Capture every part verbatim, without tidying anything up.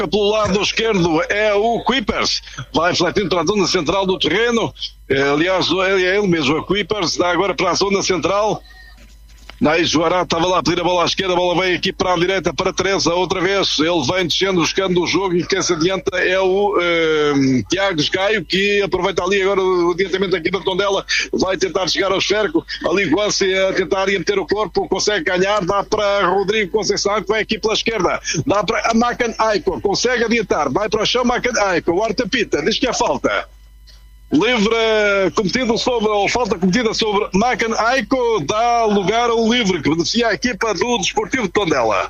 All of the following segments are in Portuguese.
pelo lado esquerdo é o Kuipers, vai refletindo para a zona central do terreno. Aliás, é ele mesmo, o Kuipers, dá agora para a zona central. Naís Joará estava lá a pedir a bola à esquerda, a bola vem aqui para a direita para Teresa, outra vez, ele vem descendo, buscando o jogo, e quem se adianta é o uh, Tiago Gaio, que aproveita ali agora o adiantamento aqui da Tondela, vai tentar chegar ao esférico, ali Guanci a tentar ir meter o corpo, consegue ganhar, dá para Rodrigo Conceição, que vai aqui pela esquerda, dá para a Makan Aiko, consegue adiantar, vai para o chão Makan Aiko, o Arta Pita, diz que é falta. Livre cometido sobre, ou falta cometida sobre Makan Aiko, dá lugar ao livre que beneficia a equipa do Desportivo de Tondela.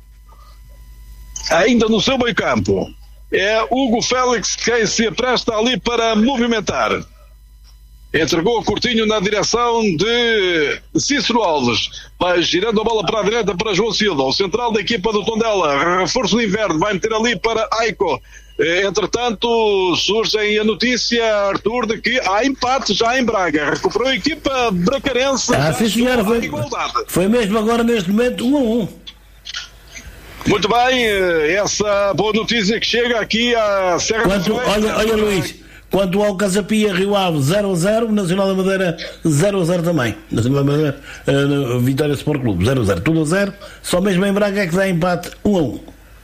Ainda no seu meio campo é Hugo Félix quem se apresta ali para movimentar. Entregou o Coutinho na direção de Cícero Alves. Vai girando a bola para a direita para João Silva. O central da equipa do Tondela, reforço de inverno, vai meter ali para Aiko. Entretanto, surge a notícia, Arthur, de que há empate já em Braga. Recuperou a equipa bracarense. Ah, sim, senhora, foi, foi mesmo agora neste momento um a um. Muito bem, essa boa notícia que chega aqui à Serra Quanto, do olha, olha, Luís, quanto ao Casapia Rio Ave zero a zero, Nacional da Madeira zero a zero também. Nacional da Madeira, uh, Vitória Sport Clube zero a zero, tudo a zero. Só mesmo em Braga é que dá empate um a um.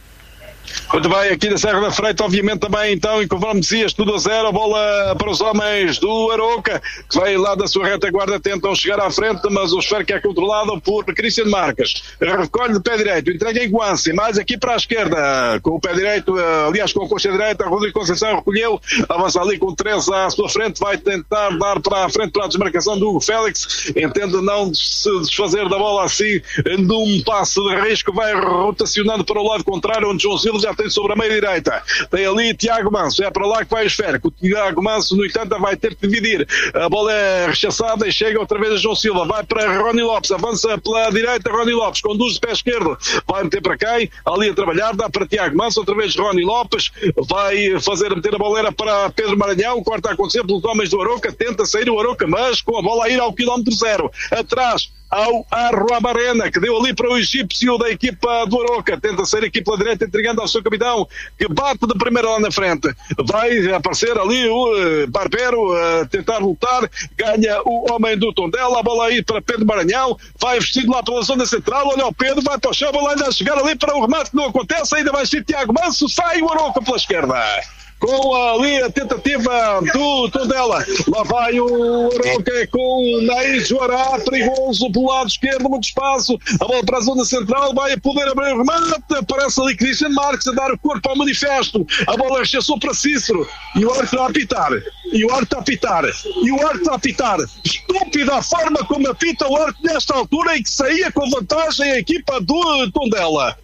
Muito bem, aqui na Serra da Freita, obviamente também, então, e conforme dizias, tudo a zero, a bola para os homens do Arouca, que vai lá da sua retaguarda, tentam chegar à frente, mas o esférico é controlado por Cristian Marques. Recolhe de pé direito, entrega em Guanci, mais aqui para a esquerda, com o pé direito, aliás, com a coxa direita, Rodrigo Conceição recolheu, avança ali com três à sua frente, vai tentar dar para a frente para a desmarcação do Hugo Félix, entende não se desfazer da bola assim, num passe de risco, vai rotacionando para o lado contrário, onde João Silva já tem sobre a meia direita, tem ali Tiago Manso, é para lá que vai o esférico. O Tiago Manso, no entanto, vai ter que dividir, a bola é rechaçada e chega outra vez a João Silva, vai para Rony Lopes, avança pela direita, Rony Lopes conduz de pé esquerdo, vai meter para quem? Ali a trabalhar, dá para Tiago Manso, outra vez Rony Lopes, vai fazer meter a boleira para Pedro Maranhão, corta a acontecer pelos homens do Arouca, tenta sair o Arouca, mas com a bola a ir ao quilómetro zero, atrás ao Arruabarena, que deu ali para o egípcio da equipa do Arouca, tenta sair aqui pela direita, entregando ao seu capitão, que bate de primeira lá na frente, vai aparecer ali o Barbero a tentar lutar, ganha o homem do Tondela, a bola aí para Pedro Maranhão, vai vestido lá pela zona central, olha o Pedro, vai para o chão, a bola ainda a chegar ali para o remate, que não acontece, ainda vai ser Tiago Manso, sai o Arouca pela esquerda. Com ali a tentativa do Tondela, lá vai o Arouca com o Naís Joará, perigoso pelo lado esquerdo, muito espaço, a bola para a zona central, vai poder abrir o remate, aparece ali Cristian Marques a dar o corpo ao manifesto, a bola rechaçou para Cícero, e o árbitro a apitar, e o árbitro a apitar, e o árbitro a apitar, estúpida a forma como apita o árbitro nesta altura em que saía com vantagem a equipa do Tondela.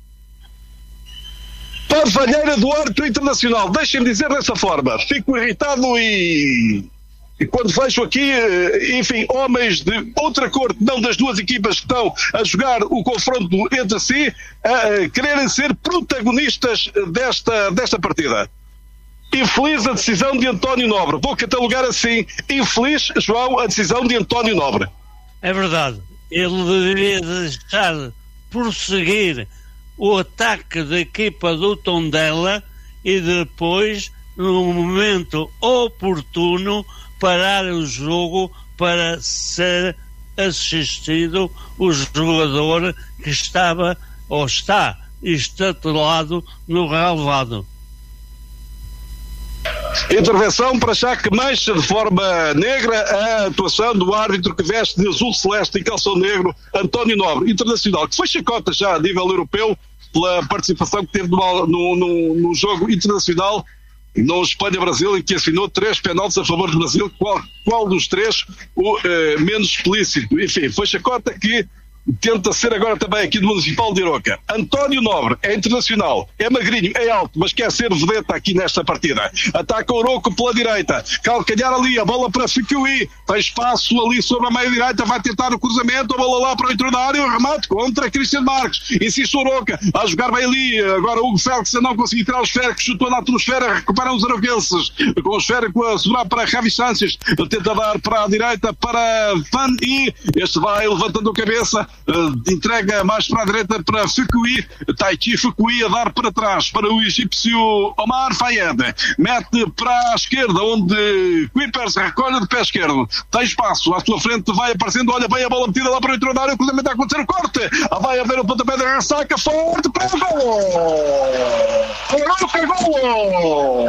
Pavalheira do árbitro internacional, deixem-me dizer dessa forma, fico irritado e, e quando vejo aqui, enfim, homens de outra cor, não das duas equipas que estão a jogar o confronto entre si, a quererem ser protagonistas desta, desta partida. Infeliz a decisão de António Nobre, vou catalogar assim, infeliz, João, a decisão de António Nobre. É verdade, ele deveria deixar prosseguir o ataque da equipa do Tondela e depois, no momento oportuno, parar o jogo para ser assistido o jogador que estava ou está estatelado no relvado. Intervenção para achar que mancha de forma negra a atuação do árbitro que veste de azul celeste e calção negro, António Nobre, internacional, que foi chacota já a nível europeu pela participação que teve no, no, no, no jogo internacional no Espanha-Brasil, em que assinou três penaltis a favor do Brasil, qual, qual dos três o eh, menos explícito. Enfim, foi chacota que tenta ser agora também aqui do Municipal de Arouca. António Nobre é internacional, é magrinho, é alto, mas quer ser vedeta aqui nesta partida. Ataca o Arouca pela direita, calcanhar ali, a bola para Ficuí, tem espaço ali sobre a meia direita, vai tentar o cruzamento, a bola lá para o interior da área, o remate contra Cristian Marques, insiste o Arouca, a jogar bem ali, agora o Hugo Félix não conseguiu tirar o esférico, chutou na atmosfera, recuperam os arauquenses, com o esférico a sobrar para Javi Sanches, tenta dar para a direita para Van I, este vai levantando a cabeça, uh, entrega mais para a direita para Fukui, Taichi Fukui a dar para trás para o egípcio Omar Fayed, mete para a esquerda onde Kuipers recolhe de pé esquerdo, tem espaço, à sua frente vai aparecendo, olha bem a bola metida lá para o interior da área, o cruzamento a acontecer o corte, vai haver o pontapé da ressaca, forte para o gol! Aroca, gol!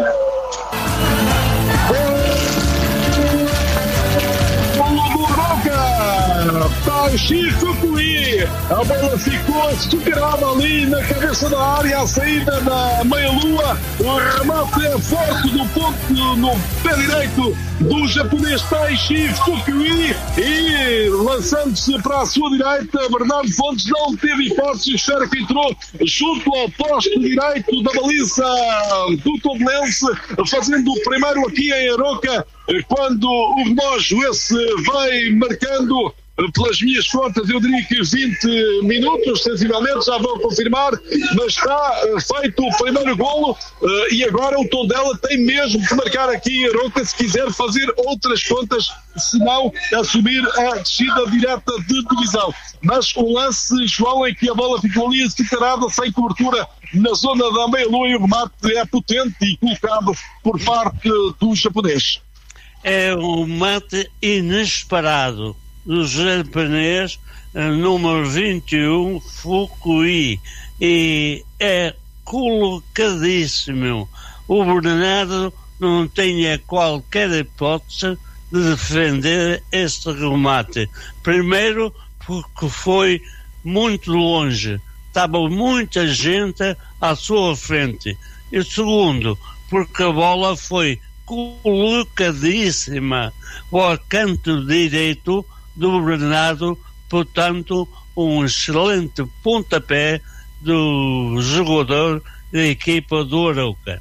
Taichi Fukui, a bola ficou superada ali na cabeça da área, a saída da meia-lua, o remate é forte do ponto no pé direito do japonês Taichi Fukui e lançando-se para a sua direita, Bernardo Fontes não teve hipótese, o esfera que entrou junto ao posto direito da baliza do Tondelense, fazendo o primeiro aqui em Aroca, quando o relógio esse vai marcando. Pelas minhas contas, eu diria que vinte minutos, sensivelmente, já vão confirmar, mas está uh, feito o primeiro golo uh, e agora o Tondela tem mesmo que marcar aqui em Aroca se quiser fazer outras contas, se não assumir a descida direta de divisão. Mas o lance, João, em que a bola ficou ali separada, sem cobertura na zona da meia-lua e o remate é potente e colocado por parte do japonês. É um mate inesperado do japonês número vinte e um, Fukui, e é colocadíssimo. O Bernardo não tinha qualquer hipótese de defender este remate. Primeiro, porque foi muito longe, estava muita gente à sua frente. E segundo, porque a bola foi colocadíssima ao canto direito do Bernardo, portanto um excelente pontapé do jogador da equipa do Aroca.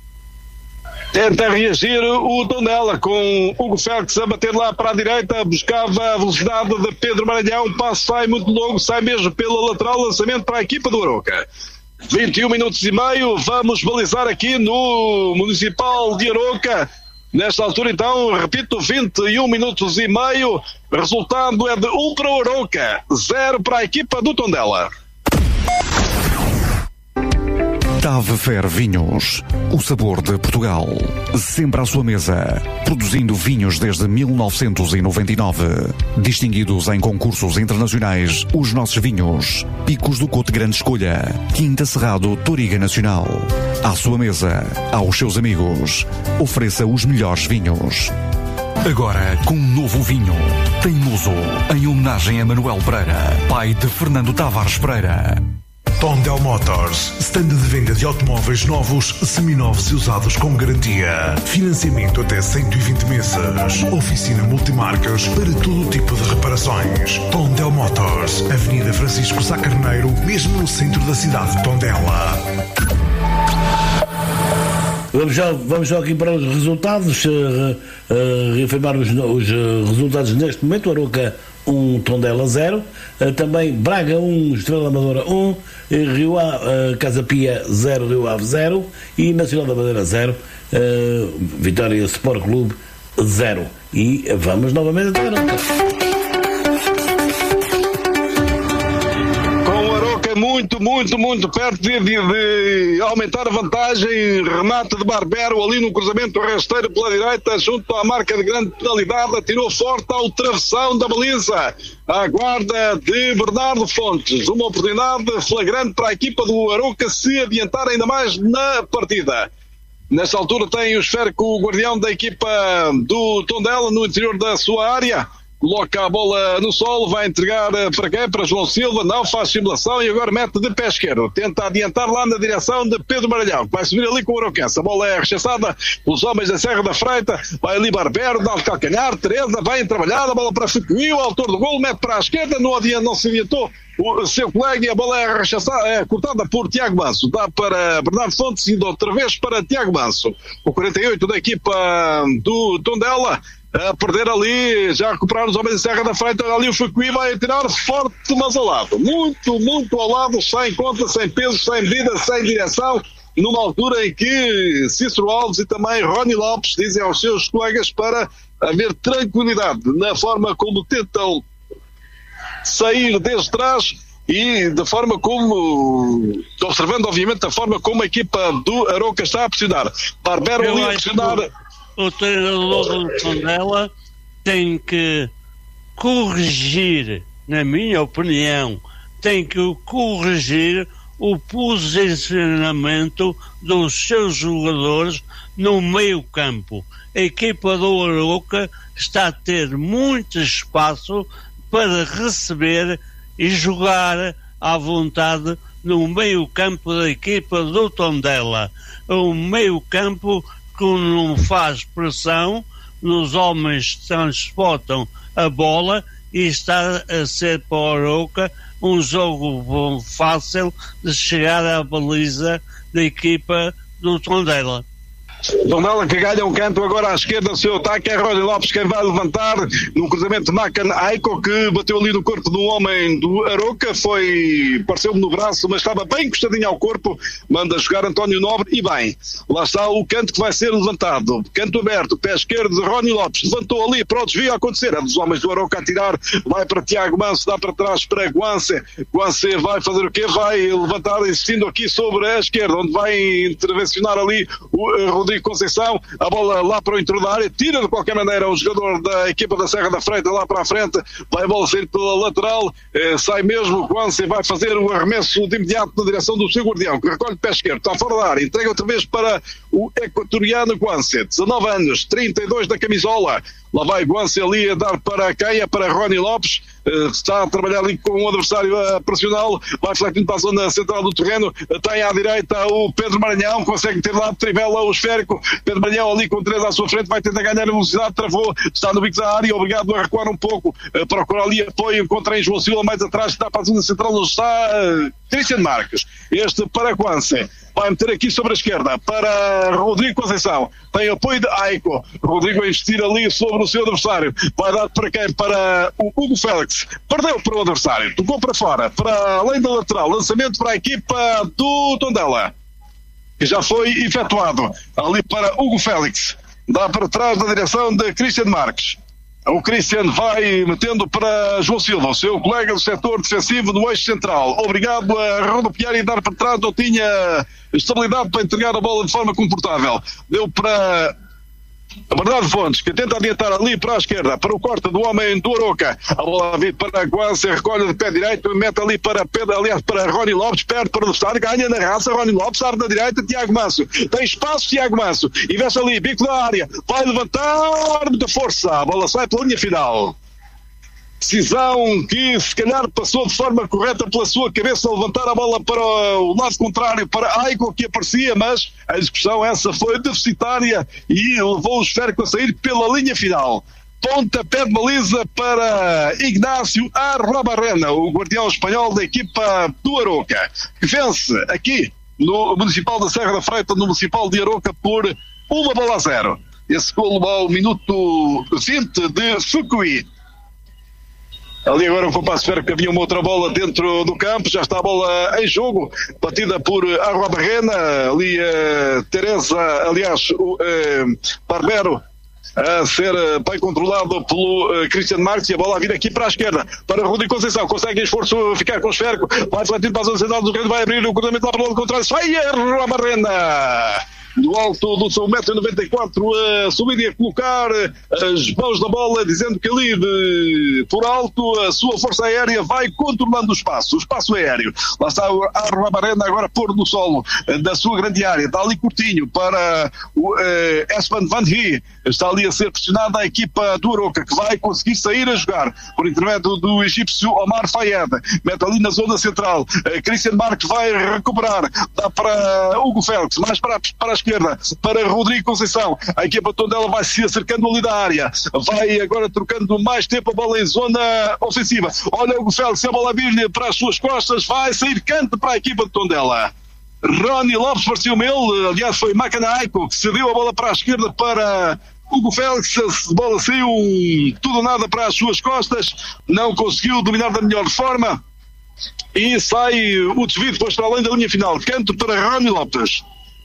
Tenta reagir o Tondela com Hugo Félix a bater lá para a direita, buscava a velocidade de Pedro Maranhão, o passo sai muito longo, sai mesmo pela lateral, lançamento para a equipa do Aroca. vinte e um minutos e meio, vamos balizar aqui no Municipal de Aroca. Nesta altura, então, repito, vinte e um minutos e meio, resultado é de um para o Aroca, zero para a equipa do Tondela. Tave Fer Vinhos, o sabor de Portugal, sempre à sua mesa, produzindo vinhos desde mil novecentos e noventa e nove, distinguidos em concursos internacionais, os nossos vinhos, Picos do Cote Grande Escolha, Quinta Cerrado Toriga Nacional, à sua mesa, aos seus amigos, ofereça os melhores vinhos. Agora com um novo vinho, Teimoso, em homenagem a Manuel Pereira, pai de Fernando Tavares Pereira. Tondel Motors, stand de venda de automóveis novos, seminovos e usados com garantia. Financiamento até cento e vinte meses. Oficina multimarcas para todo tipo de reparações. Tondel Motors, Avenida Francisco Sá Carneiro, mesmo no centro da cidade de Tondela. Vamos já, vamos já aqui para os resultados, uh, uh, reafirmar os, os uh, resultados neste momento. Aroca um, Tondela zero, uh, também Braga um, Estrela Amadora um, uh, Rio Ave, uh, Casa Pia zero, Rio Ave zero e Nacional da Madeira zero, uh, Vitória Sport Clube zero. E vamos novamente até Aroca. Muito, muito, muito perto de, de, de aumentar a vantagem. Remate de Barbero ali no cruzamento rasteiro pela direita, junto à marca de grande penalidade, atirou forte ao travessão da baliza. A guarda de Bernardo Fontes. Uma oportunidade flagrante para a equipa do Aroca se adiantar ainda mais na partida. Nesta altura tem o esférico, o guardião da equipa do Tondela no interior da sua área. Coloca a bola no solo, vai entregar para quem? Para João Silva, não faz simulação e agora mete de pé esquerdo. Tenta adiantar lá na direção de Pedro Maranhão, que vai subir ali com o Aroquense. A bola é rechaçada pelos homens da Serra da Freita, vai ali Barbero, dá o calcanhar, Teresa, vai trabalhar, a bola para Fukui, o autor do golo, mete para a esquerda, não, adianta, não se adiantou o seu colega e a bola é rechaçada, é cortada por Tiago Manso. Dá para Bernardo Fontes e outra vez para Tiago Manso. O quarenta e oito da equipa do Tondela. A perder ali, já recuperaram os homens de Serra da Freita, ali o Fukui vai atirar forte, mas ao lado, muito, muito ao lado, sem conta, sem peso, sem medida, sem direção, numa altura em que Cícero Alves e também Rony Lopes dizem aos seus colegas para haver tranquilidade na forma como tentam sair desde trás e da forma como, observando obviamente a forma como a equipa do Arouca está a pressionar. Barbero ali a pressionar. O treinador do Tondela tem que corrigir, na minha opinião, tem que corrigir o posicionamento dos seus jogadores no meio campo. A equipa do Arouca está a ter muito espaço para receber e jogar à vontade no meio campo da equipa do Tondela. Um meio campo que não faz pressão nos homens que transportam a bola e está a ser para o Arouca um jogo bom, fácil de chegar à baliza da equipa do Tondela. Tondela que ganha um canto agora à esquerda, o seu ataque é Rony Lopes quem vai levantar no cruzamento de Macan Aiko, que bateu ali no corpo de um homem do Arouca, foi, pareceu-me no braço, mas estava bem encostadinho ao corpo, manda jogar António Nobre e bem, lá está o canto que vai ser levantado, canto aberto, pé esquerdo de Rony Lopes, levantou ali para o desvio a acontecer, é dos homens do Arouca a tirar, vai para Tiago Manso, dá para trás para Guance, Guance vai fazer o quê? Vai levantar insistindo aqui sobre a esquerda, onde vai intervencionar ali o uh, Rodrigo Conceição, a bola lá para o intro da área, tira de qualquer maneira o jogador da equipa da Serra da Freita lá para a frente, vai a bola sair pela lateral, eh, sai mesmo o Guance, vai fazer o arremesso de imediato na direção do seu guardião, que recolhe o pé esquerdo, está fora da área, entrega outra vez para o equatoriano Guance, dezanove anos, trinta e dois da camisola, lá vai Guance ali a dar para quem? É para Rony Lopes, uh, está a trabalhar ali com o adversário uh, pressional, vai flectindo para a zona central do terreno, uh, tem à direita o Pedro Maranhão, consegue ter lá de trivela o esférico, Pedro Maranhão ali com três à sua frente, vai tentar ganhar a velocidade, travou, está no bico da área, obrigado a recuar um pouco, uh, procurar ali apoio, encontra em João Silva mais atrás, está para a zona central, onde está uh, Cristian Marques, este para Guance, vai meter aqui sobre a esquerda para Rodrigo Conceição, tem apoio de Aiko, Rodrigo a investir ali sobre o seu adversário, vai dar para quem? Para o Hugo Félix, perdeu para o adversário, tocou para fora, para além da lateral, lançamento para a equipa do Tondela, que já foi efetuado, ali para Hugo Félix, dá para trás na direção de Cristian Marques. O Cristian vai metendo para João Silva, o seu colega do setor defensivo do eixo central. Obrigado a rodopiar e dar para trás, não tinha estabilidade para entregar a bola de forma confortável. Deu para a Bernardo Fontes, que tenta adiantar ali para a esquerda, para o corte do homem do Arouca. A bola vir para Guance, recolhe de pé direito, mete ali para Pedro, aliás, para Rony Lopes, perto para o adversário, ganha na raça, Rony Lopes, abre na direita, Tiago Manso. Tem espaço, Tiago Manso. Investe ali, bico da área, vai levantar, muita força. A bola sai pela linha final. Decisão que se calhar passou de forma correta pela sua cabeça, levantar a bola para o lado contrário, para Aiko, que aparecia, mas a execução essa foi deficitária e levou o esférico a sair pela linha final. Pontapé de baliza para Ignácio Arruabarrena, o guardião espanhol da equipa do Arouca, que vence aqui no Municipal da Serra da Freita, no Municipal de Arouca, por uma bola a zero. Esse golo ao minuto vinte de Fukui. Ali agora um compasso ferro que havia uma outra bola dentro do campo, já está a bola em jogo, batida por Arruabarrena, ali uh, Teresa, aliás, o uh, Barbero, a ser uh, bem controlado pelo uh, Cristian Marques, e a bola a vir aqui para a esquerda, para Rodrigo Conceição, consegue em esforço ficar com o esférico, vai fletir para a zona central do Rio, vai abrir o cruzamento lá para o lado contrário, sai Arruabarrena! Do alto do seu um metro e noventa e quatro a subir e a colocar as mãos na bola, dizendo que ali de, por alto a sua força aérea vai controlando o espaço, o espaço aéreo. Lá está a Arruabarrena agora pôr no solo da sua grande área, está ali curtinho para o eh, Espan Van Rie, está ali a ser pressionada a equipa do Arouca, que vai conseguir sair a jogar por intermédio do egípcio Omar Fayed, mete ali na zona central, eh, Cristian Marques vai recuperar, dá para Hugo Félix, mais para, para a esquerda, para Rodrigo Conceição, a equipa Tondela vai se acercando ali da área, vai agora trocando mais tempo a bola em zona ofensiva, olha o Félix, se a bola vir para as suas costas, vai sair canto para a equipa de Tondela. Rony Lopes partiu-me ele, aliás foi Macan Aiko que cedeu a bola para a esquerda para Hugo Félix, a bola saiu tudo ou nada para as suas costas, não conseguiu dominar da melhor forma e sai o desvio depois para além da linha final, canto para Rony Lopes.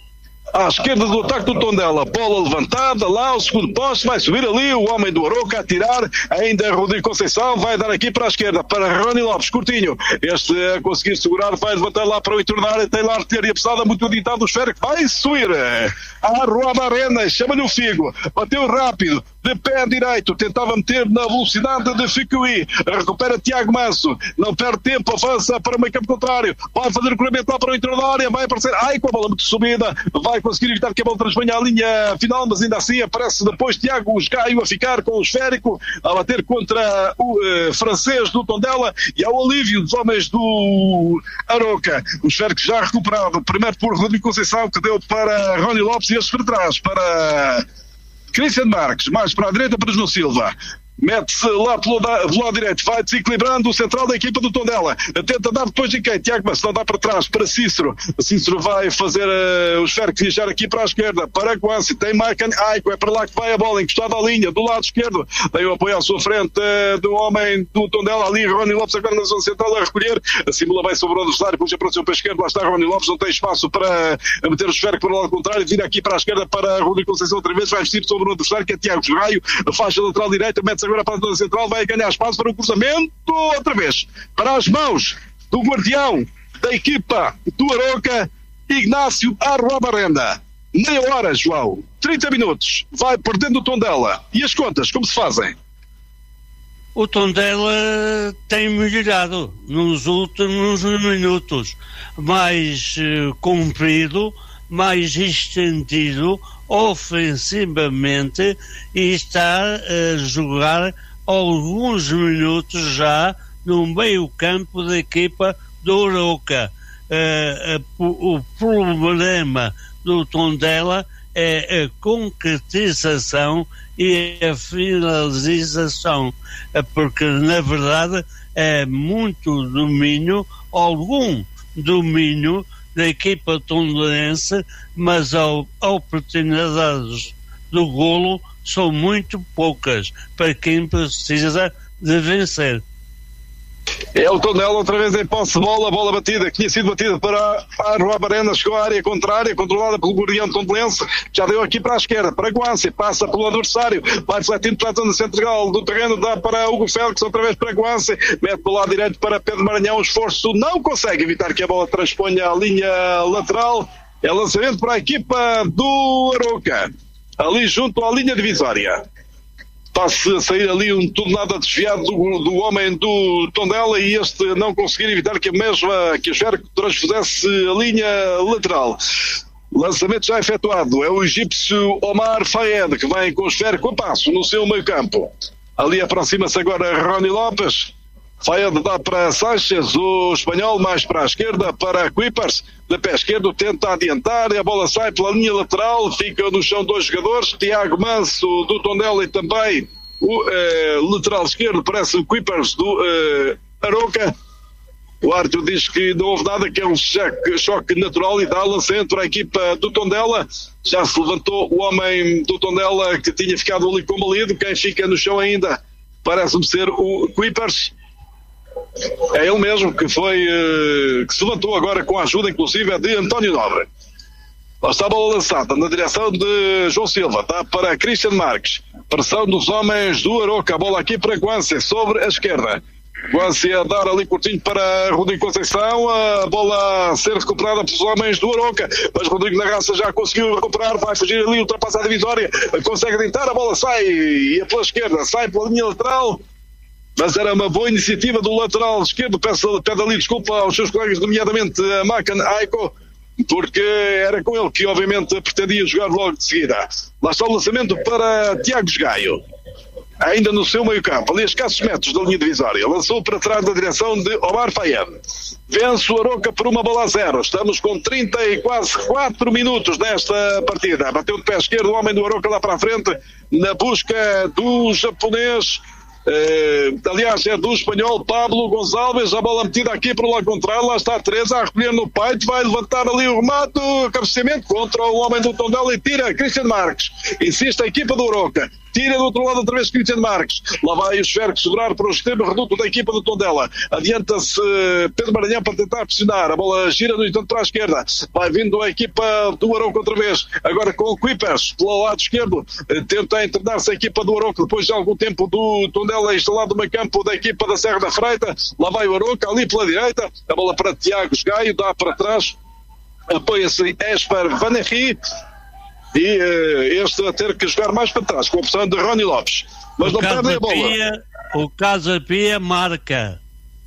À esquerda do ataque do Tondela, bola levantada, lá o segundo poste, vai subir ali o homem do Aroca a tirar, ainda Rodrigo Conceição, vai dar aqui para a esquerda, para Rony Lopes, curtinho, este a conseguir segurar, vai levantar lá para o entornar, tem lá artilharia pesada, muito editado, o esférico, vai subir, a Arruada Arena, chama-lhe o Figo, bateu rápido, de pé direito, tentava meter na velocidade de Ficuí, recupera Tiago Manso, não perde tempo, avança para o meio campo contrário, vai fazer o cruzamento lá para o entornar, vai aparecer, ai com a bola muito subida, vai conseguir evitar que a bola transponha à linha final, mas ainda assim aparece depois Tiago Gaio a ficar com o esférico, a bater contra o uh, francês do Tondela e ao alívio dos homens do Aroca. O esférico já recuperado, primeiro por Rodrigo Conceição, que deu para Rony Lopes e este para trás, para Cristian Marques, mais para a direita para João Silva. Mete-se lá pelo, da, pelo lado direito, vai desequilibrando o central da equipa do Tondela, tenta dar depois de quem? Tiago, mas não dá para trás, para Cícero. Cícero vai fazer uh, o esférico viajar aqui para a esquerda, para Guanci, tem Maican Aiko, é para lá que vai a bola, encostada à linha, do lado esquerdo, tem o apoio à sua frente uh, do homem do Tondela, ali Rony Lopes agora na zona central a recolher, a Simula vai sobre o adversário, depois aproxima para a esquerda, lá está Rony Lopes, não tem espaço para meter o esférico para o lado contrário, vira aqui para a esquerda para Rodrigo Conceição outra vez, vai vestir sobre o adversário, que é Tiago Gaio, a faixa lateral direita, mete-se agora para a zona central, vai ganhar espaço para o cruzamento outra vez para as mãos do guardião da equipa do Aroca, Ignácio Arruabarrena. Meia hora, João, trinta minutos, vai perdendo o Tondela. E as contas, como se fazem? O Tondela tem melhorado nos últimos minutos, mais uh, comprido, mais estendido ofensivamente e está a jogar alguns minutos já no meio campo da equipa do Aroca. Uh, uh, o problema do Tondela é a concretização e a finalização, uh, porque na verdade é muito domínio, algum domínio da equipa tondelense, mas as oportunidades do golo são muito poucas para quem precisa de vencer. É o Tondela outra vez em posse de bola, bola batida, que tinha sido batida para a Arruabarrena, chegou à área contrária, controlada pelo guardião tondelense, já deu aqui para a esquerda, para Guanci, passa pelo adversário, vai refletindo para a zona central do terreno, dá para Hugo Félix, outra vez para Guanci, mete pelo lado direito para Pedro Maranhão, o esforço não consegue evitar que a bola transponha a linha lateral, é lançamento para a equipa do Aroca, ali junto à linha divisória. Está-se a sair ali um tudo nada desviado do, do homem do Tondela e este não conseguir evitar que a mesma, que o esférico transfizesse a linha lateral. Lançamento já efetuado, é o egípcio Omar Fayed que vem com o esférico a passo no seu meio campo. Ali aproxima-se agora Rony Lopes. Fayed dá para Sánchez, o espanhol mais para a esquerda, para Kuipers, de pé esquerdo, tenta adiantar, e a bola sai pela linha lateral, fica no chão dois jogadores, Tiago Manso do Tondela e também o eh, lateral esquerdo, parece o Kuipers do eh, Aroca. O árbitro diz que não houve nada, que é um choque, choque natural e dá lançamento para a equipa do Tondela. Já se levantou o homem do Tondela que tinha ficado ali combalido, quem fica no chão ainda parece-me ser o Kuipers. É ele mesmo que foi uh, que se levantou agora com a ajuda inclusive de António Nobre. Lá está a bola lançada na direção de João Silva, dá para Cristian Marques, pressão dos homens do Aroca, a bola aqui para Guanci sobre a esquerda, Guanci a dar ali curtinho para Rodrigo Conceição, a bola a ser recuperada pelos homens do Aroca, mas Rodrigo na raça já conseguiu recuperar, vai fugir ali, ultrapassa a divisória, consegue adiantar, a bola sai e é pela esquerda, sai pela linha lateral. Mas era uma boa iniciativa do lateral esquerdo, peço, pede ali desculpa aos seus colegas, nomeadamente a Macan Aiko, porque era com ele que obviamente pretendia jogar logo de seguida. Lá está o lançamento para Tiago Gaio, ainda no seu meio campo, ali a escassos metros da linha divisória, lançou para trás da direção de Omar Fayed. Vence o Aroca por uma bola a zero, estamos com trinta e quase quatro minutos nesta partida. Bateu de pé esquerdo o homem do Aroca lá para a frente, na busca do japonês, Uh, aliás é do espanhol Pablo Gonçalves, a bola metida aqui para o lado contrário, lá está a Teresa a recolher no peito, vai levantar ali o remate, cabeceamento contra o homem do Tondela e tira Cristian Marques, insiste a equipa do Aroca, tira do outro lado outra vez Cristiano Marques, lá vai o esférico segurar para o extremo reduto da equipa do Tondela, adianta-se Pedro Maranhão para tentar pressionar, a bola gira no entanto para a esquerda, vai vindo a equipa do Arouca outra vez, agora com o Kuipers pelo lado esquerdo, tenta internar-se a equipa do Arouca depois de algum tempo do Tondela instalado no meio campo da equipa da Serra da Freita, lá vai o Arouca ali pela direita, a bola para Tiago Gaio, dá para trás, apoia-se Esper Vanerri e uh, este a ter que jogar mais para trás com a opção de Rony Lopes, mas não perde a bola. Pia, o Casa Pia marca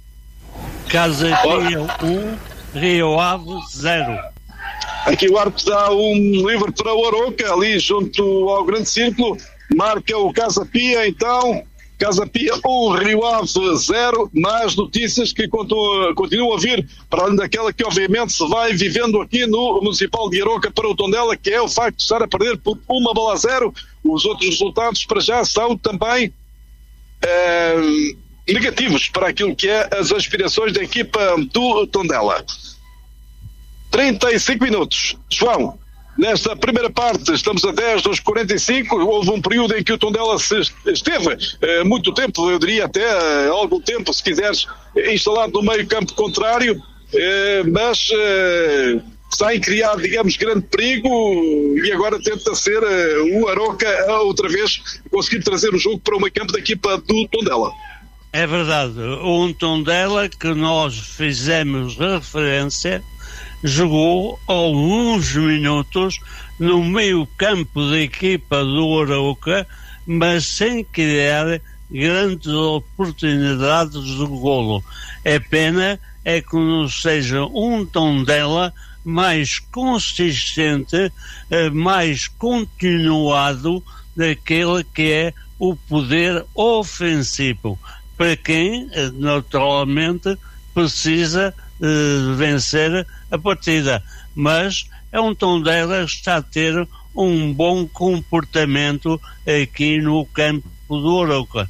Casa Pia um, Rio Ave zero. Aqui o árbitro dá um livre para o Arouca ali junto ao grande círculo, marca o Casa Pia então. Casa Pia um, Rio Ave zero, mais notícias que continuam a vir, para além daquela que obviamente se vai vivendo aqui no Municipal de Arouca para o Tondela, que é o facto de estar a perder por uma bola a zero. Os outros resultados para já são também eh, negativos para aquilo que é as aspirações da equipa do Tondela. trinta e cinco minutos. João, nesta primeira parte, estamos a dez dos quarenta e cinco, houve um período em que o Tondela se esteve eh, muito tempo, eu diria até eh, algum tempo, se quiseres, instalado no meio campo contrário, eh, mas eh, sem criar, digamos, grande perigo, e agora tenta ser eh, o Arouca a outra vez conseguir trazer o jogo para o meio campo da equipa do Tondela. É verdade, um Tondela que nós fizemos referência jogou alguns minutos no meio campo da equipa do Arouca, mas sem criar grandes oportunidades de golo. É pena é que não seja um Tondela mais consistente, mais continuado daquele que é o poder ofensivo, para quem naturalmente precisa de vencer a partida, mas é um Tondela que está a ter um bom comportamento aqui no campo do Arouca.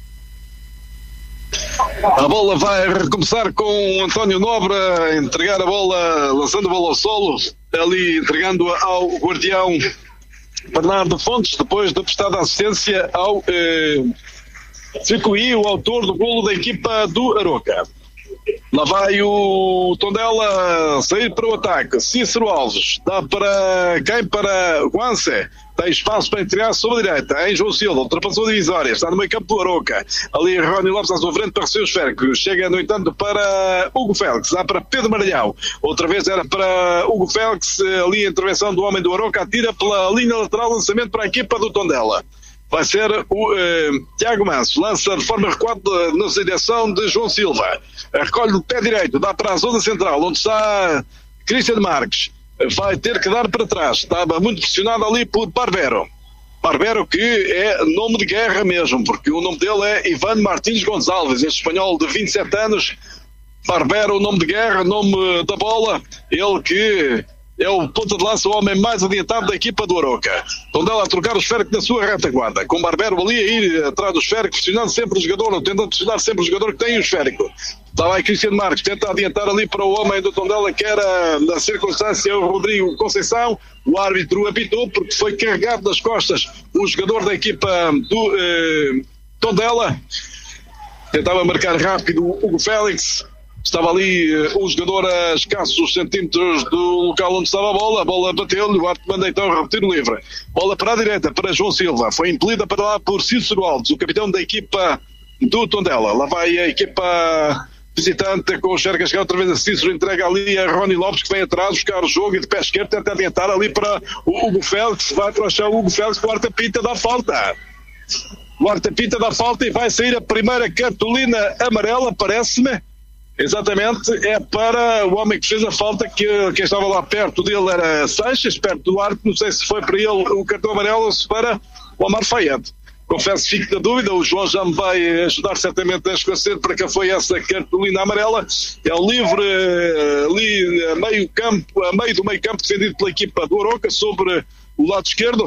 A bola vai recomeçar com o António Nobre a entregar a bola, lançando a bola ao solo, ali entregando-a ao guardião Bernardo Fontes, depois da prestada assistência ao eh, Circuí, o autor do golo da equipa do Arouca. Lá vai o Tondela sair para o ataque. Cícero Alves dá para quem? Para Guance. Tem espaço para entregar sobre a direita. Em João Silva, ultrapassou a divisória. Está no meio campo do Arouca. Ali Rony Lopes à sua frente para receber o esférico. Chega, no entanto, para Hugo Félix. Dá para Pedro Maranhão. Outra vez era para Hugo Félix. Ali a intervenção do homem do Arouca. Atira pela linha lateral, lançamento para a equipa do Tondela. Vai ser o eh, Tiago Manso, lança de forma recuada na direção de João Silva, recolhe do pé direito, dá para a zona central, onde está Cristiano Marques, vai ter que dar para trás, estava muito pressionado ali por Barbero, Barbero que é nome de guerra mesmo, porque o nome dele é Ivan Martins Gonçalves, este espanhol de vinte e sete anos, Barbero, nome de guerra, nome da bola, ele que é o ponta de lança, o homem mais adiantado da equipa do Arouca. Tondela a trocar o esférico na sua retaguarda, com Barbero ali a ir atrás do esférico, pressionando sempre o jogador, tentando pressionar sempre o jogador que tem o esférico. Está lá Cristiano Marques, tenta adiantar ali para o homem do Tondela, que era, na circunstância, o Rodrigo Conceição. O árbitro apitou, porque foi carregado das costas o jogador da equipa do eh, Tondela. Tentava marcar rápido o Hugo Félix. Estava ali uh, o jogador a escassos centímetros do local onde estava a bola. A bola bateu-lhe, o árbitro manda então repetir o livre. Bola para a direita, para João Silva. Foi impelida para lá por Cícero Alves, o capitão da equipa do Tondela. Lá vai a equipa visitante com o Xerga chegar outra vez a Cícero, entrega ali a Rony Lopes, que vem atrás buscar o jogo e de pé esquerdo tenta adiantar ali para o Hugo Félix. Vai para o chão o Hugo Félix, quarta pinta da falta. Quarta pinta da falta e vai sair a primeira cartolina amarela, parece-me. Exatamente, é para o homem que fez a falta, que quem estava lá perto dele era Sanches, perto do árbitro, não sei se foi para ele o cartão amarelo ou se para o Amar Fayette. Confesso que fico na dúvida, o João já me vai ajudar certamente a esclarecer para que foi essa cartolina amarela. É o livre ali a meio campo, a meio do meio campo, defendido pela equipa do Arouca, sobre o lado esquerdo,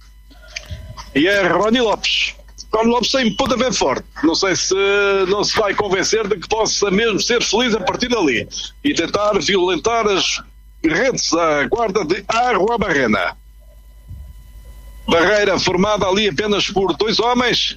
e é Rony Lopes. Rony Lopes tem ponta bem forte, não sei se não se vai convencer de que possa mesmo ser feliz a partir dali e tentar violentar as redes da guarda de Arruabarrena. Barreira formada ali apenas por dois homens.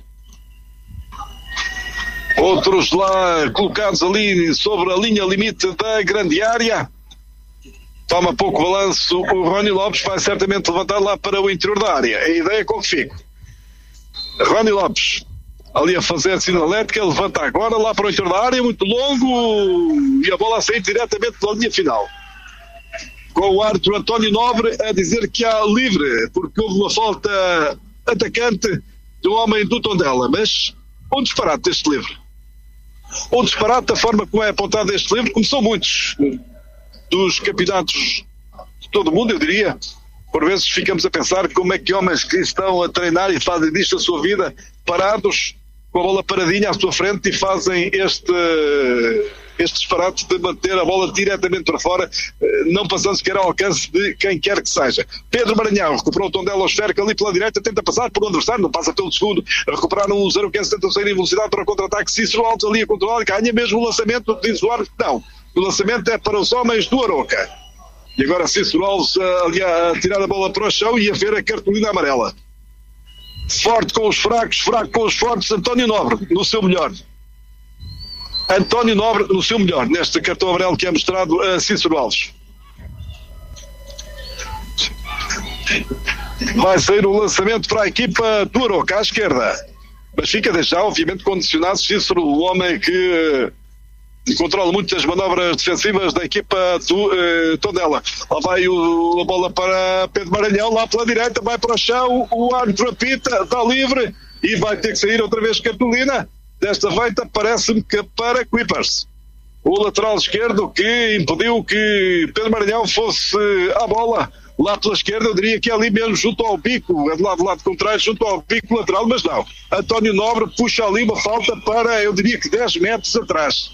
Outros lá colocados ali sobre a linha limite da grande área. Toma pouco balanço o Rony Lopes, vai certamente levantar lá para o interior da área. A ideia é com que fico. Rony Lopes ali a fazer a sinalética, levanta agora lá para o interior da área, muito longo, e a bola a sair diretamente da linha final. Com o árbitro António Nobre a dizer que há livre, porque houve uma falta atacante do homem do Tondela. Mas um disparate este livre. Um disparate da forma como é apontado este livre, como são muitos dos campeonatos de todo o mundo, eu diria. Por vezes ficamos a pensar como é que homens que estão a treinar e fazem disto a sua vida, parados, com a bola paradinha à sua frente, e fazem este... este disparate de manter a bola diretamente para fora, não passando sequer ao alcance de quem quer que seja. Pedro Maranhão recuperou o Tondela ao esférico ali pela direita, tenta passar por um adversário, não passa pelo segundo, recuperaram o zero quinze, tenta sair em velocidade para o contra-ataque, Cícero Alves ali a controlar, ganha mesmo o lançamento, diz o árbitro, não, o lançamento é para os homens do Aroca. E agora Cícero Alves ali a tirar a bola para o chão e a ver a cartolina amarela. Forte com os fracos, fraco com os fortes, António Nobre, no seu melhor. António Nobre no seu melhor, neste cartão amarelo que é mostrado a Cícero Alves. Vai sair o lançamento para a equipa do Aroca, à esquerda. Mas fica desde já, obviamente, condicionado Cícero, o homem que controla muitas manobras defensivas da equipa do uh, Tondela. Lá vai o, a bola para Pedro Maranhão, lá pela direita, vai para o chão, o árbitro apita, está livre e vai ter que sair outra vez cartolina. Desta feita parece-me que para Clippers. O lateral esquerdo que impediu que Pedro Maranhão fosse à bola lá pela esquerda, eu diria que é ali mesmo junto ao bico, é do lado, do lado contrário, junto ao bico lateral, mas não. António Nobre puxa ali uma falta para, eu diria que dez metros atrás.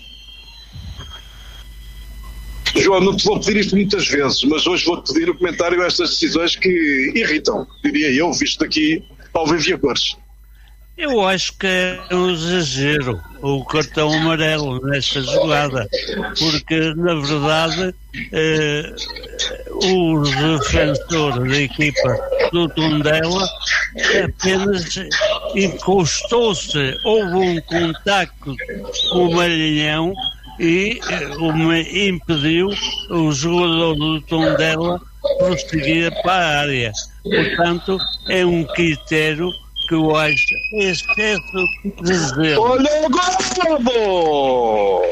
João, não te vou pedir isto muitas vezes, mas hoje vou-te pedir o comentário a estas decisões que irritam, diria eu, visto daqui ao vivo e a cores. Eu acho que é um exagero o cartão amarelo nesta jogada, porque na verdade eh, o defensor da equipa do Tondela apenas encostou-se, houve um contacto com o Maranhão e eh, impediu o jogador do Tondela prosseguir para a área. Portanto, é um critério que eu acho excesso de zelo. Olha o golo!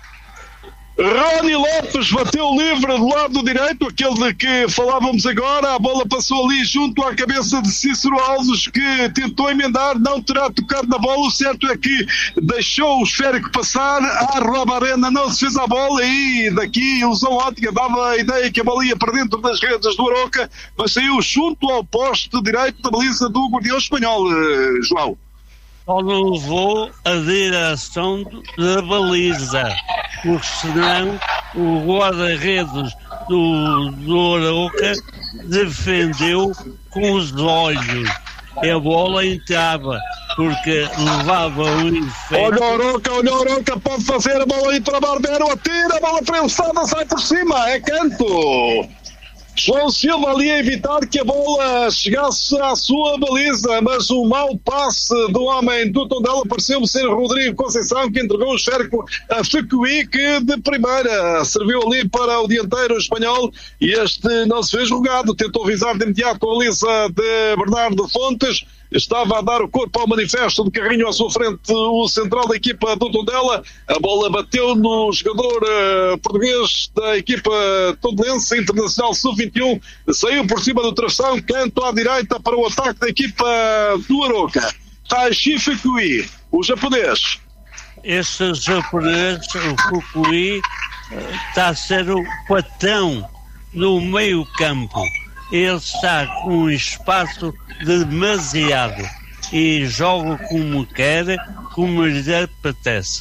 Rony Lopes bateu livre do lado direito, aquele de que falávamos agora. A bola passou ali junto à cabeça de Cícero Alves, que tentou emendar, não terá tocado na bola. O certo é que deixou o esférico passar. A Roba Arena não se fez a bola e daqui a ilusão ótica dava a ideia que a bola ia para dentro das redes do Aroca, mas saiu junto ao poste direito da baliza do Guardião Espanhol, João. Só não levou a direção da baliza, porque senão o guarda-redes do, do Aroca defendeu com os olhos e a bola entrava, porque levava o efeito. Olha o Aroca, olha o Aroca, pode fazer a bola aí para Barbero, atira a bola para ele, sai por cima, é canto. João Silva ali a evitar que a bola chegasse à sua baliza, mas o mau passe do homem do Tondela pareceu-me ser Rodrigo Conceição, que entregou o cerco a Fekui, que de primeira serviu ali para o dianteiro espanhol e este não se fez jogado, tentou visar de imediato a baliza de Bernardo Fontes. Estava a dar o corpo ao manifesto de Carrinho à sua frente, o central da equipa do Tondela. A bola bateu no jogador uh, português da equipa tondelense, Internacional sub vinte e um. Saiu por cima do travessão, canto à direita para o ataque da equipa do Aroca. Taishi Fukui, o japonês. Este japonês, o Fukui, está a ser o patrão no meio campo. Ele está com um espaço demasiado e joga como quer, como lhe apetece.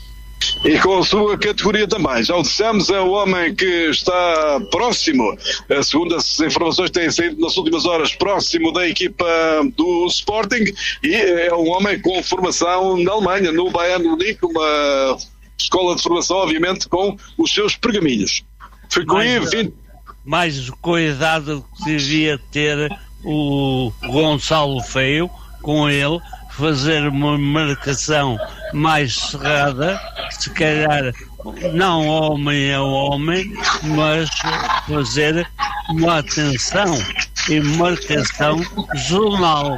E com a sua categoria também. Já o dissemos, é o homem que está próximo, segundo as informações que têm saído nas últimas horas, próximo da equipa do Sporting, e é um homem com formação na Alemanha, no Bayern Munique, uma escola de formação, obviamente, com os seus pergaminhos. Ficou aí vinte... mais com a idade que devia ter o Gonçalo Feio, com ele, fazer uma marcação mais cerrada, se calhar não homem a homem, mas fazer uma atenção e marcação zonal.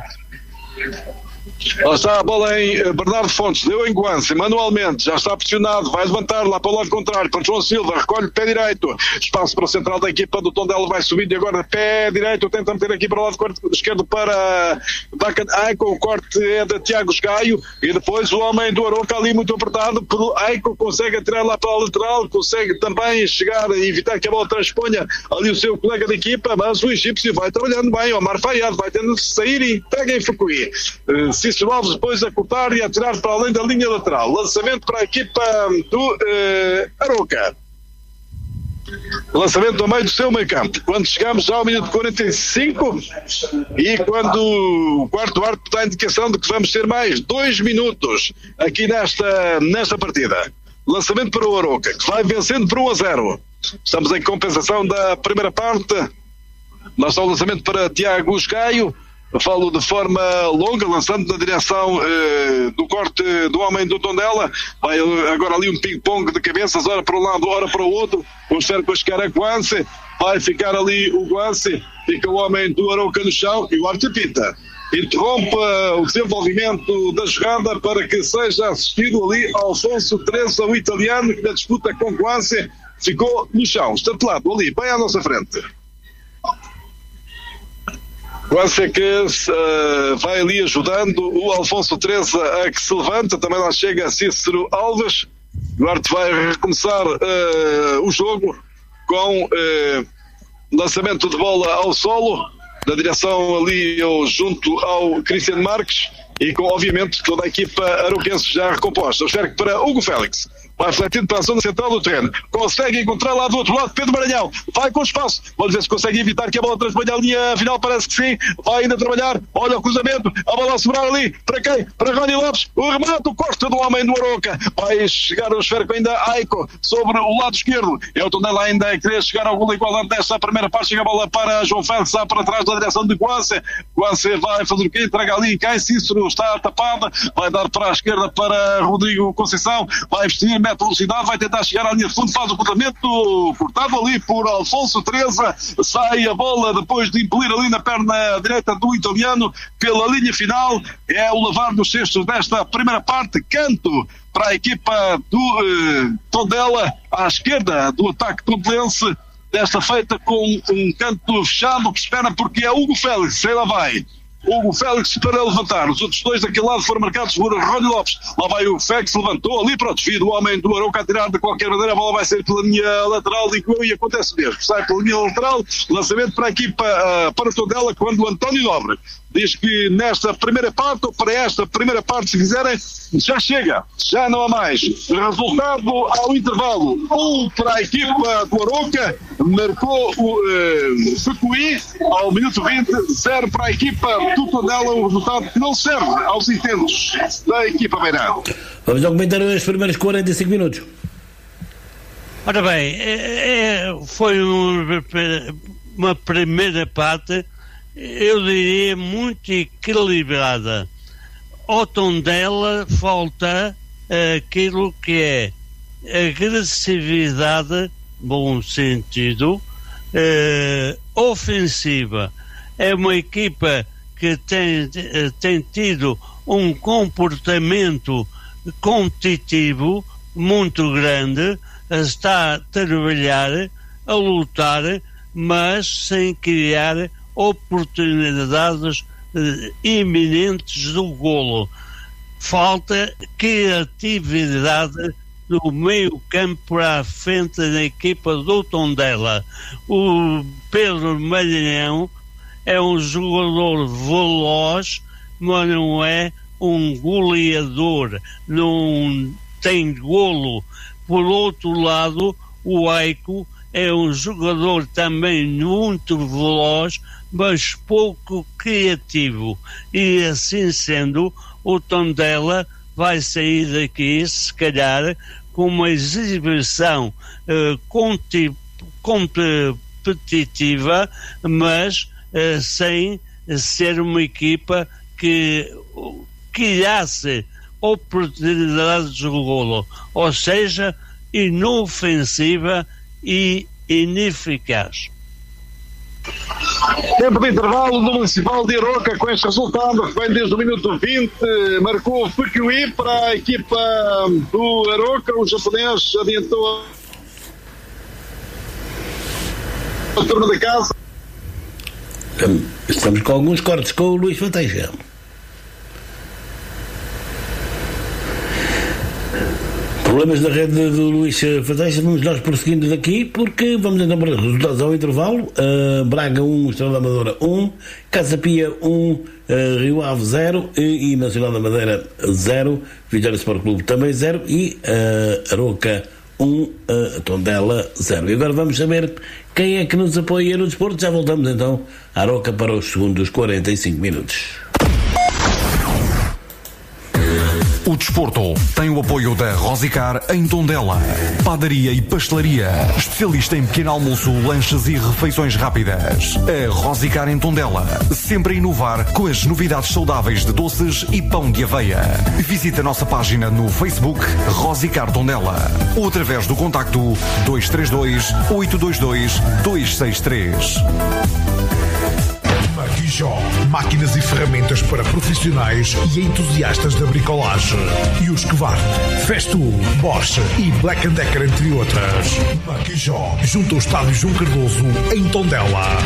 Lá está a bola em Bernardo Fontes, deu em Guance, manualmente, já está pressionado, vai levantar lá para o lado contrário, para João Silva, recolhe pé direito, espaço para o central da equipa do Tondela, vai subindo e agora pé direito, tenta meter aqui para o lado esquerdo para Bacan Aiko, o corte é de Tiago Gaio, e depois o homem do Aroca ali muito apertado, pelo Aiko consegue atirar lá para a lateral, consegue também chegar e evitar que a bola transponha ali o seu colega de equipa, mas o egípcio vai trabalhando bem, Omar Fayad vai tendo de sair e pega em Fukui. Cícero Alves depois a cortar e a tirar para além da linha lateral. Lançamento para a equipa do uh, Aroca. Lançamento ao meio do seu meio campo. Quando chegamos já ao minuto quarenta e cinco e quando o quarto árbitro dá a indicação de que vamos ter mais dois minutos aqui nesta, nesta partida. Lançamento para o Aroca, que vai vencendo por um a zero. Estamos em compensação da primeira parte. Lá está o lançamento para Tiago Gaio. Falo de forma longa, lançando na direção eh, do corte do homem do Tondela. Vai agora ali um ping-pong de cabeças, ora para um lado, ora para o outro. O cerco a chegar a Guance. Vai ficar ali o Guance. Fica o homem do Aroca no chão e o árbitro apita. Interrompe o desenvolvimento da jogada para que seja assistido ali ao Alfonso Treza, o italiano, que na disputa com Guance ficou no chão, estatelado ali, bem à nossa frente. Guance é que uh, vai ali ajudando o Alfonso Treza a que se levanta, também lá chega Cícero Alves. O árbitro vai recomeçar uh, o jogo com uh, lançamento de bola ao solo, na direção ali eu, junto ao Cristiano Marques, e com obviamente toda a equipa aroquense já recomposta. O cerco para Hugo Félix. Vai refletindo para a zona central do terreno. Consegue encontrar lá do outro lado Pedro Maranhão. Vai com espaço. Vamos ver se consegue evitar que a bola transponha a linha final. Parece que sim. Vai ainda trabalhar. Olha o cruzamento. A bola a sobrar ali. Para quem? Para Rony Lopes. O remate. O corte do homem do Aroca. Vai chegar o esférico ainda Aiko sobre o lado esquerdo. É o Tondela ainda a querer chegar ao gol igualante desta primeira parte. Chega a bola para João Félix. Está para trás da direção de Guance. Guance vai fazer o quê? Entrega ali. Cai Cícero. Está tapada. Vai dar para a esquerda para Rodrigo Conceição. Vai vestir. Mete velocidade, vai tentar chegar à linha de fundo, faz o cruzamento cortado ali por Alfonso Treza, sai a bola depois de impelir ali na perna direita do italiano pela linha final. É o lavar dos cestos desta primeira parte. Canto para a equipa do eh, Tondela à esquerda do ataque tondelense, desta feita com um canto fechado que espera porque é Hugo Félix, aí lá vai Hugo Félix para levantar. Os outros dois daquele lado foram marcados por Rony Lopes. Lá vai o Félix, levantou ali para o desvio do homem do Aroca a tirar de qualquer maneira. A bola vai sair pela linha lateral, digo eu, e acontece mesmo. Sai pela linha lateral, lançamento para a equipa, uh, para Tondela, quando o António Nobre diz que nesta primeira parte, ou para esta primeira parte, se quiserem, já chega, já não há mais. Resultado ao intervalo: um para a equipa do Aroca, marcou o uh, Fukui ao minuto vinte, zero para a equipa do Tondela, um resultado que não serve aos intentos da equipa beirã. Vamos ao comentário dos primeiros quarenta e cinco minutos. Ora bem, é, é, foi uma, uma primeira parte, eu diria, muito equilibrada. Ao Tondela falta aquilo que é agressividade, bom sentido, eh, ofensiva. É uma equipa que tem, tem tido um comportamento competitivo muito grande, está a trabalhar, a lutar, mas sem criar oportunidades eh, iminentes do golo. Falta criatividade do meio campo para a frente da equipa do Tondela. O Pedro Maranhão é um jogador veloz, mas não é um goleador, não tem golo. Por outro lado, o Aiko é um jogador também muito veloz, mas pouco criativo. E assim sendo, o Tondela vai sair daqui, se calhar, com uma exibição uh, competitiva, mas uh, sem ser uma equipa que criasse oportunidades de golo, ou seja, inofensiva e ineficaz. Tempo de intervalo do Municipal de Aroca com este resultado que vem desde o minuto vinte, marcou Fukuí para a equipa do Aroca, o japonês adiantou a turma da casa. Estamos com alguns cortes com o Luís Fateixa. Problemas da rede do Luís Fateixa, vamos nós prosseguindo daqui, porque vamos então para os resultados ao intervalo. Uh, Braga um, Estrela da Amadora um, Casa Pia um, uh, Rio Ave zero e, e Nacional da Madeira zero, Vitória Sport Clube também zero e uh, Aroca um, uh, Tondela zero. E agora vamos saber quem é que nos apoia no desporto. Já voltamos então à Aroca para os segundos quarenta e cinco minutos. O desporto tem o apoio da Rosicar em Tondela. Padaria e pastelaria. Especialista em pequeno almoço, lanches e refeições rápidas. A Rosicar em Tondela. Sempre a inovar com as novidades saudáveis de doces e pão de aveia. Visite a nossa página no Facebook Rosicar Tondela ou através do contacto dois três dois, oito dois dois, dois seis três. Maquijó, máquinas e ferramentas para profissionais e entusiastas da bricolagem. E os Husqvarna, Festool, Bosch e Black and Decker, entre outras. Maquijó, junto ao estádio João Cardoso, em Tondela.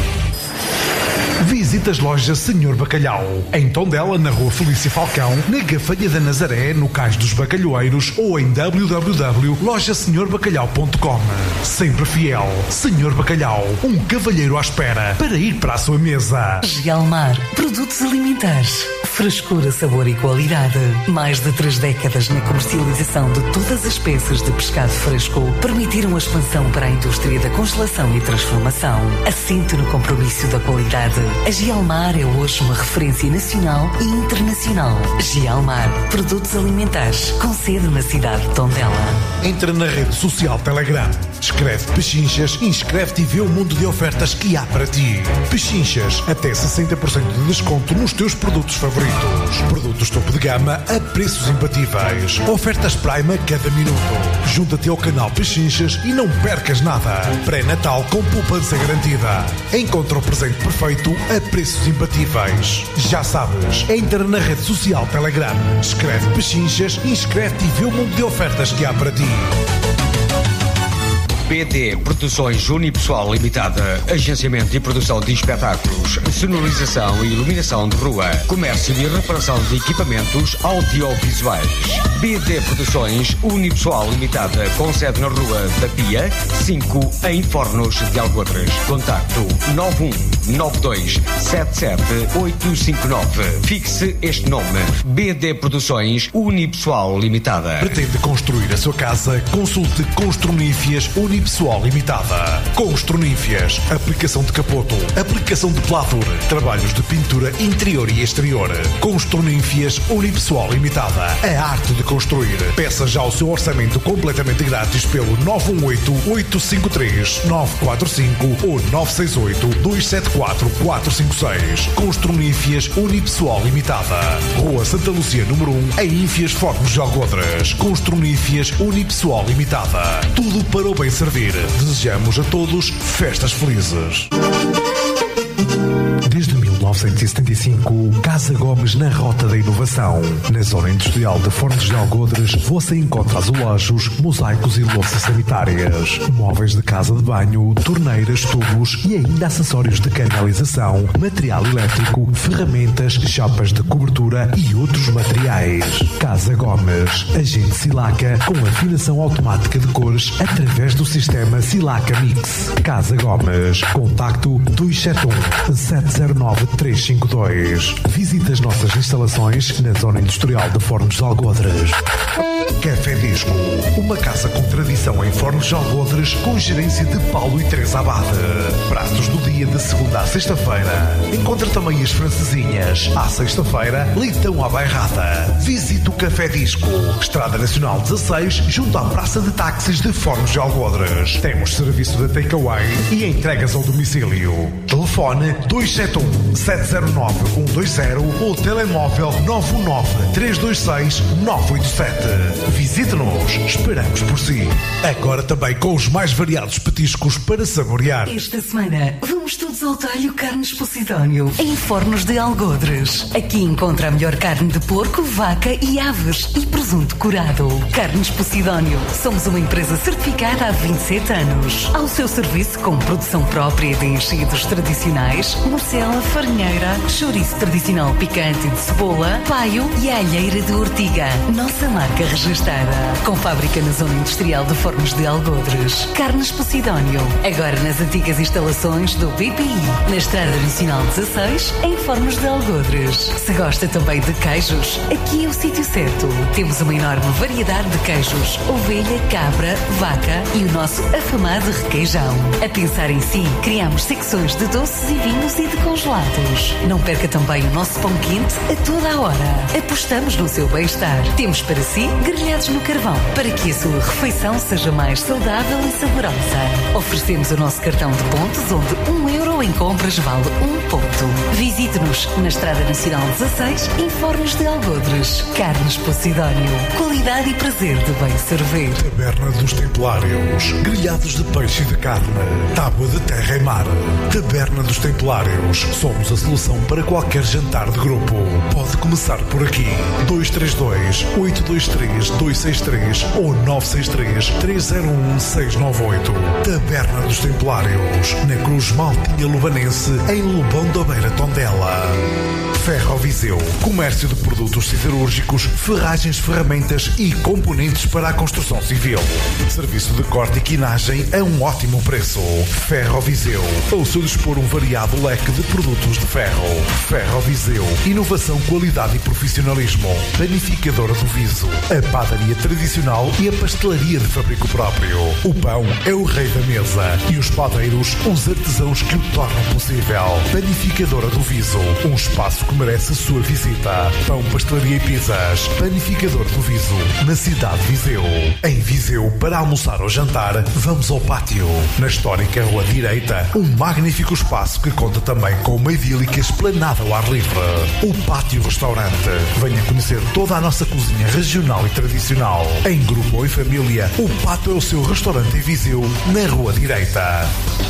Visite as lojas Senhor Bacalhau, em Tondela, na Rua Felícia Falcão, na Gafanha da Nazaré, no Cais dos Bacalhoeiros ou em w w w ponto loja senhor bacalhau ponto com. Sempre fiel, Senhor Bacalhau, um cavalheiro à espera para ir para a sua mesa. Gialmar, produtos alimentares, frescura, sabor e qualidade. Mais de três décadas na comercialização de todas as peças de pescado fresco permitiram a expansão para a indústria da congelação e transformação. Assente no compromisso da qualidade. A Gialmar é hoje uma referência nacional e internacional. Gialmar, produtos alimentares, com sede na cidade de Tondela. Entra na rede social Telegram, escreve Pechinchas, inscreve-te e vê o mundo de ofertas que há para ti. Pechinchas, até sessenta por cento de desconto nos teus produtos favoritos. Produtos topo de gama a preços imbatíveis. Ofertas Prime a cada minuto. Junta-te ao canal Pechinchas e não percas nada. Pré-natal com poupança garantida. Encontra o presente perfeito a preços imbatíveis. Já sabes, entra na rede social Telegram, escreve Pechinchas, inscreve-te e vê o mundo de ofertas que há para ti. B D Produções Unipessoal Limitada, agenciamento e produção de espetáculos, sonorização e iluminação de rua, comércio e reparação de equipamentos audiovisuais. B D Produções Unipessoal Limitada, com sede na Rua da Pia, cinco, em Fornos de Algodres. Contacto nove um nove dois sete sete oito cinco nove. Fixe este nome, B D Produções Unipessoal Limitada. Pretende construir a sua casa? Consulte Construnífias Unipessoal Limitada. Construnífias, aplicação de capoto, aplicação de pladur, trabalhos de pintura interior e exterior. Construnífias Unipessoal Limitada, a arte de construir. Peça já o seu orçamento completamente grátis pelo nove um oito, oito cinco três, nove quatro cinco ou nove seis oito, dois sete quatro, quatro cinco seis. Construnífias Unipessoal Limitada. Rua Santa Lúcia, número um, em Ínfias, Fornos de Algodres. Construnífias Unipessoal Limitada. Tudo para o bem servir. Desejamos a todos festas felizes. Desde mil novecentos e setenta e cinco, Casa Gomes na Rota da Inovação. Na zona industrial de Fornos de Algodres, você encontra azulejos, mosaicos e louças sanitárias, móveis de casa de banho, torneiras, tubos e ainda acessórios de canalização, material elétrico, ferramentas, chapas de cobertura e outros materiais. Casa Gomes, agente Silaca com afinação automática de cores através do sistema Silaca Mix. Casa Gomes, contacto dois sete um, sete zero nove, três cinco dois. Visite as nossas instalações na zona industrial de Fornos de Algodres. Café Disco, uma casa com tradição em Fornos de Algodres, com gerência de Paulo e Teresa Abade. Pratos do dia de segunda à sexta-feira. Encontra também as francesinhas. À sexta-feira, leitão à bairrada. Visite o Café Disco, Estrada Nacional dezasseis, junto à Praça de Táxis de Fornos de Algodres. Temos serviço de takeaway e entregas ao domicílio. Telefone dois sete um, sete sete zero nove um dois zero ou telemóvel nove um nove três dois seis nove oito sete. Visite-nos, esperamos por si. Agora também com os mais variados petiscos para saborear. Esta semana vamos todos ao talho Carnes Posidónio, em Fornos de Algodres. Aqui encontra a melhor carne de porco, vaca e aves e presunto curado. Carnes Posidónio. Somos uma empresa certificada há vinte e sete anos. Ao seu serviço com produção própria de enchidos tradicionais, morcela, farinheira, chouriço tradicional picante de cebola, paio e alheira de ortiga. Nossa marca registada. Com fábrica na zona industrial de Fornos de Algodres. Carnes Posidónio. Agora nas antigas instalações do B P I. Na Estrada Nacional dezasseis, em Fornos de Algodres. Se gosta também de queijos, aqui é o sítio certo. Temos uma enorme variedade de queijos. Ovelha, cabra, vaca e o nosso afamado requeijão. A pensar em si, criamos secções de doces e vinhos e de congelados. Não perca também o nosso pão quente a toda a hora. Apostamos no seu bem-estar. Temos para si grelhados no carvão, para que a sua refeição seja mais saudável e saborosa. Oferecemos o nosso cartão de pontos, onde um euro em compras vale um ponto. Visite-nos na Estrada Nacional dezasseis, em Fornos de Algodres. Carnes Posidónio. Qualidade e prazer de bem servir. Taberna dos Templários. Grelhados de peixe e de carne. Tábua de terra e mar. Taberna dos Templários. Somos a solução para qualquer jantar de grupo. Pode começar por aqui. dois três dois, oito dois três, dois seis três ou nove seis três, três zero um, seis nove oito. Taberna dos Templários. Na Cruz Maltinha Lubanense, em Lobão da Beira, Tondela. Ferro Viseu. Comércio de produtos siderúrgicos, ferragens, ferramentas e componentes para a construção civil. Serviço de corte e quinagem a um ótimo preço. Ferro Viseu. Ao seu dispor um variado leque de produtos de ferro. Ferro Viseu. Inovação, qualidade e profissionalismo. Panificadora do Viso. A padaria tradicional e a pastelaria de fabrico próprio. O pão é o rei da mesa e os padeiros os artesãos que o tornam possível. Panificadora do Viso. Um espaço que merece a sua visita. Pão, pastelaria e pizzas. Panificador do Viso. Na cidade de Viseu. Em Viseu, para almoçar ou jantar, vamos ao pátio. Na histórica Rua Direita, um magnífico espaço que conta também com uma idílica esplanada ao ar livre. O Pátio Restaurante. Venha conhecer toda a nossa cozinha regional e tradicional. Em grupo ou em família, o Pátio é o seu restaurante em Viseu, na Rua Direita.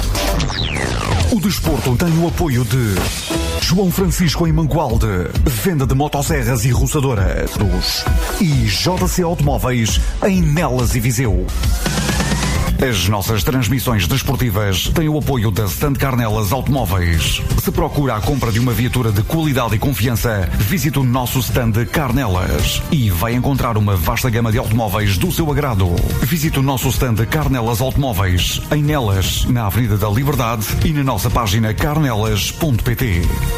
O desporto tem o apoio de João Francisco em Mangualde, venda de motosserras e roçadoras, e J C Automóveis em Nelas e Viseu. As nossas transmissões desportivas têm o apoio da Stand Carnelas Automóveis. Se procura a compra de uma viatura de qualidade e confiança, visite o nosso stand Carnelas e vai encontrar uma vasta gama de automóveis do seu agrado. Visite o nosso stand Carnelas Automóveis em Nelas, na Avenida da Liberdade e na nossa página carnelas ponto pt.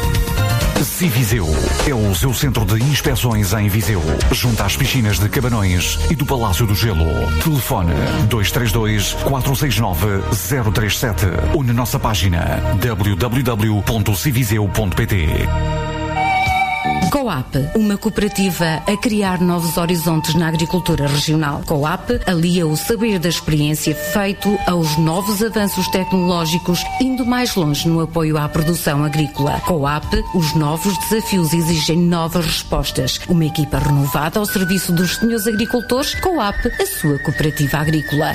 Civiseu é o seu centro de inspeções em Viseu, junto às piscinas de Cabanões e do Palácio do Gelo. Telefone dois três dois, quatro seis nove, zero três sete ou na nossa página w w w ponto civiseu ponto pt. Coap, uma cooperativa a criar novos horizontes na agricultura regional. Coap alia o saber da experiência feito aos novos avanços tecnológicos, indo mais longe no apoio à produção agrícola. Coap, os novos desafios exigem novas respostas. Uma equipa renovada ao serviço dos senhores agricultores. Coap, a sua cooperativa agrícola.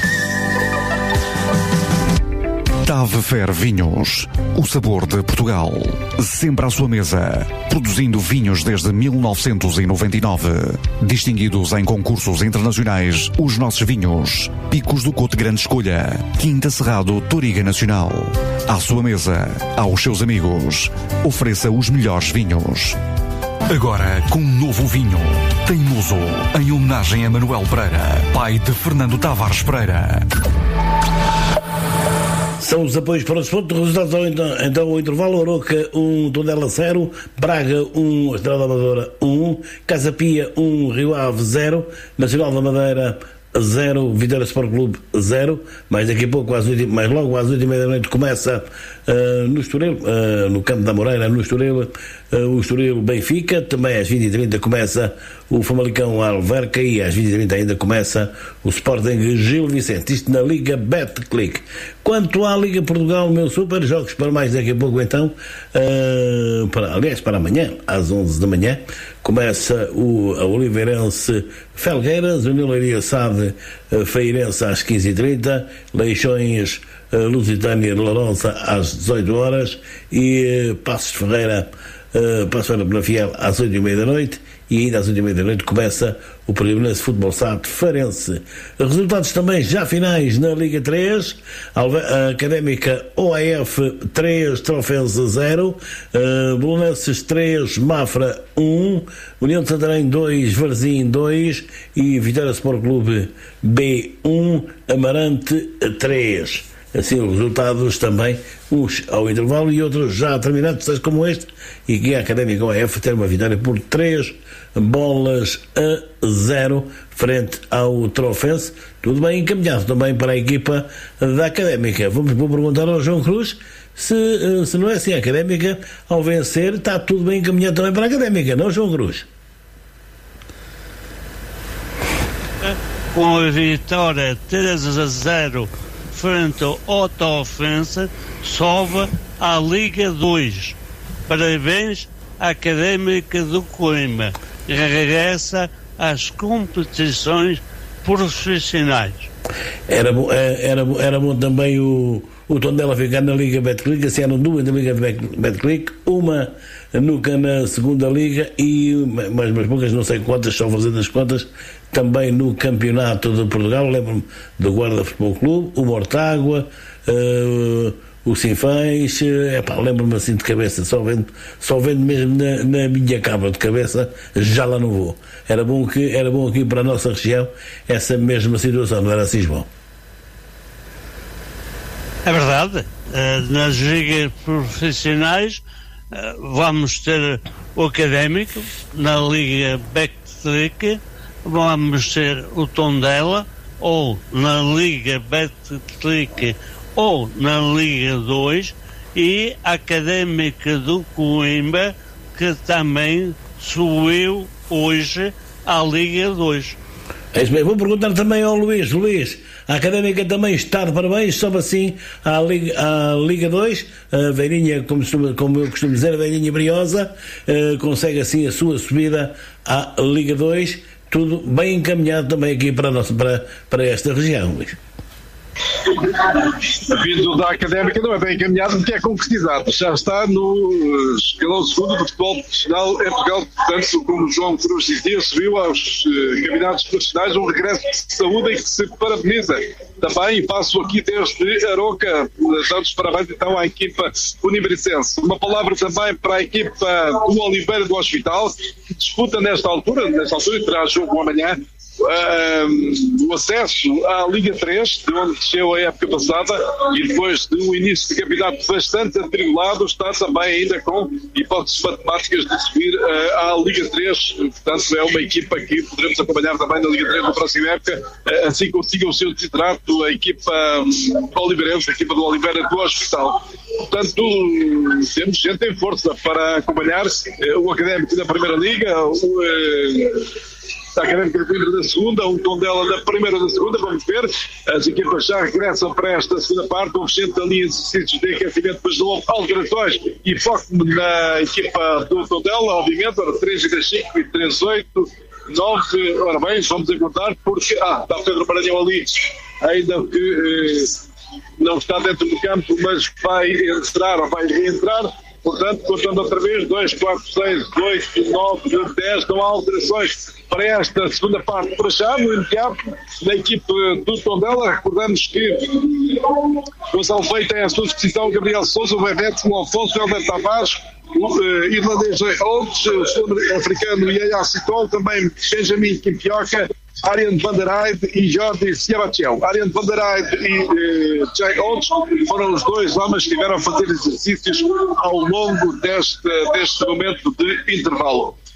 Tave Fer Vinhos, o sabor de Portugal, sempre à sua mesa, produzindo vinhos desde mil novecentos e noventa e nove, distinguidos em concursos internacionais, os nossos vinhos, Picos do Cote Grande Escolha, Quinta Cerrado Toriga Nacional. À sua mesa, aos seus amigos, ofereça os melhores vinhos. Agora com um novo vinho, Teimoso, em homenagem a Manuel Pereira, pai de Fernando Tavares Pereira. São os apoios para o desporto. Resultados então, então o intervalo: Aroca um, Tondela zero, Braga um, Estrela da Amadora um, Casa Pia um, Rio Ave zero, Nacional da Madeira zero, Vitória Sport Clube zero. Mais daqui a pouco, às oito, mais logo às oito e meia da noite, começa uh, no Estoril, uh, no Campo da Moreira, no Estoril, uh, o Estoril Benfica. Também às vinte e trinta começa o Famalicão Alverca e às vinte e trinta ainda começa o Sporting Gil Vicente. Isto na Liga Betclic. Quanto à Liga Portugal, meu super, jogos para mais daqui a pouco então, uh, para, aliás para amanhã, às onze da manhã, começa o a Oliveirense Felgueiras, União Leiria Sade Feirense às quinze e trinta, Leixões Lusitânia de Lourença às dezoito horas e Passos de Ferreira, uh, Passos de Ferreira Penafiel às oito e meia da noite. E ainda às oito e meia da noite começa o Perdimonense Futebol Sat Farense. Resultados também já finais na Liga três. A Académica O A F três, Trofense zero, uh, Bolonenses três, Mafra um, União de Santarém dois, Varzim dois e Vitória Sport Clube B um, Amarante três. Assim os resultados também, uns ao intervalo e outros já terminados, tais como este, e que a Académica O A F tem uma vitória por três bolas a zero frente ao Trofense. Tudo bem encaminhado também para a equipa da Académica. Vamos vou perguntar ao João Cruz se, se não é assim. A Académica, ao vencer, está tudo bem encaminhado também para a Académica, não, João Cruz? Com a vitória três a zero frente ao Otofense, sobe à Liga dois. Parabéns à Académica do Coimbra e regressa às competições profissionais. Era bom, era, era bom também o, o Tondela ficar na Liga Betclic. Assim, eram duas na Liga Betclic, uma nunca na segunda Liga e mais umas poucas, não sei quantas, só fazendo as contas, também no Campeonato de Portugal. Lembro-me do Guarda Futebol Clube, o Mortágua, uh, o Sinfãs, uh, lembro-me assim de cabeça, só vendo, só vendo mesmo na, na minha cabra de cabeça, já lá não vou. Era bom, que, era bom aqui para a nossa região essa mesma situação, não era assim, João? É verdade. Uh, nas ligas profissionais uh, vamos ter o Académico, na Liga Betclic vamos ter o Tondela, ou na Liga Betclic ou na Liga dois, e a Académica do Coimbra, que também subiu hoje à Liga dois. É isso mesmo. Vou perguntar também ao Luís. Luís, a Académica também está de parabéns, sobe assim à Liga, à Liga dois, a velhinha, como, como eu costumo dizer, a velhinha briosa, uh, consegue assim a sua subida à Liga dois, tudo bem encaminhado também aqui para, nossa, para, para esta região, Luís. Vindo da Académica não é bem encaminhado, porque é concretizado. Já está no escalão segundo do futebol profissional em Portugal. Portanto, como o João Cruz dizia, subiu aos uh, campeonatos profissionais um regresso de saúde em que se parabeniza. Também passo aqui desde Aroca, dando os parabéns então à equipa unibricense. Uma palavra também para a equipa do Oliveira do Hospital, que disputa nesta altura, nesta altura e terá jogo amanhã, Uh, o acesso à Liga três, de onde desceu a época passada, e depois de um início de campeonato bastante atribulado, está também ainda com hipóteses matemáticas de subir uh, à Liga três. Portanto, é uma equipa que poderemos acompanhar também na Liga três na próxima época, uh, assim consiga o seu desidrato, a equipa um, oliveirense, a equipa do Oliveira do Hospital. Portanto, temos gente em força para acompanhar uh, o Académico da Primeira Liga, o uh, a Académica da Primeira da Segunda, o Tondela da Primeira da Segunda. Vamos ver, as equipas já regressam para esta segunda parte, oferecendo ali exercícios de aquecimento, mas não alterações, e foco-me na equipa do Tondela, obviamente, ora três e cinco e três oito nove, ora bem, vamos a contar, porque, ah, está o Pedro Maranhão ali, ainda que eh, não está dentro do campo, mas vai entrar ou vai reentrar. Portanto, contando outra vez, dois, quatro, seis, oito, nove, dez, não há alterações para esta segunda parte para já, no imediato, da equipe do Tondela. Recordamos que Gonçalo Feio tem à sua disposição Gabriel Sousa, o Bevete, o Alfonso, o Helder Tavares, o uh, irlandês Olds, o sul-africano Yaya Citol, também Benjamin Kimpioca, Ariane Van der Eyde e Jordi Sebastião. Ariane Van der Eyde e uh, Jay Olds foram os dois homens que tiveram a fazer exercícios ao longo deste, deste momento de intervalo.